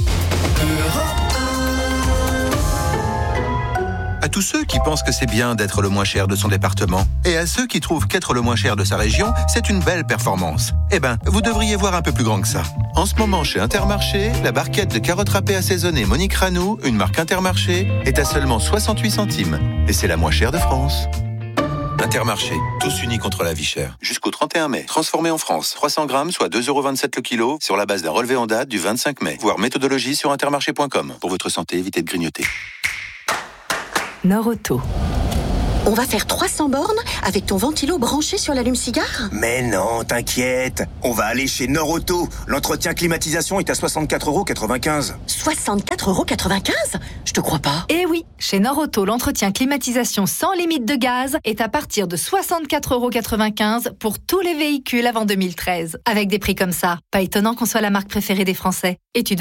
À tous ceux qui pensent que c'est bien d'être le moins cher de son département, et à ceux qui trouvent qu'être le moins cher de sa région, c'est une belle performance. Eh ben, vous devriez voir un peu plus grand que ça. En ce moment, chez Intermarché, la barquette de carottes râpées assaisonnées Monique Ranou, une marque Intermarché, est à seulement soixante-huit centimes. Et c'est la moins chère de France. Intermarché, tous unis contre la vie chère. Jusqu'au trente et un mai. Transformé en France. trois cents grammes, soit deux euros vingt-sept le kilo, sur la base d'un relevé en date du vingt-cinq mai. Voir méthodologie sur intermarché point com. Pour votre santé, évitez de grignoter. Norauto. On va faire trois cents bornes avec ton ventilo branché sur l'allume-cigare ? Mais non, t'inquiète. On va aller chez Norauto. L'entretien climatisation est à soixante-quatre euros quatre-vingt-quinze. soixante-quatre euros quatre-vingt-quinze ? Je te crois pas. Eh oui, chez Norauto, l'entretien climatisation sans limite de gaz est à partir de soixante-quatre euros quatre-vingt-quinze pour tous les véhicules avant deux mille treize. Avec des prix comme ça, pas étonnant qu'on soit la marque préférée des Français. Étude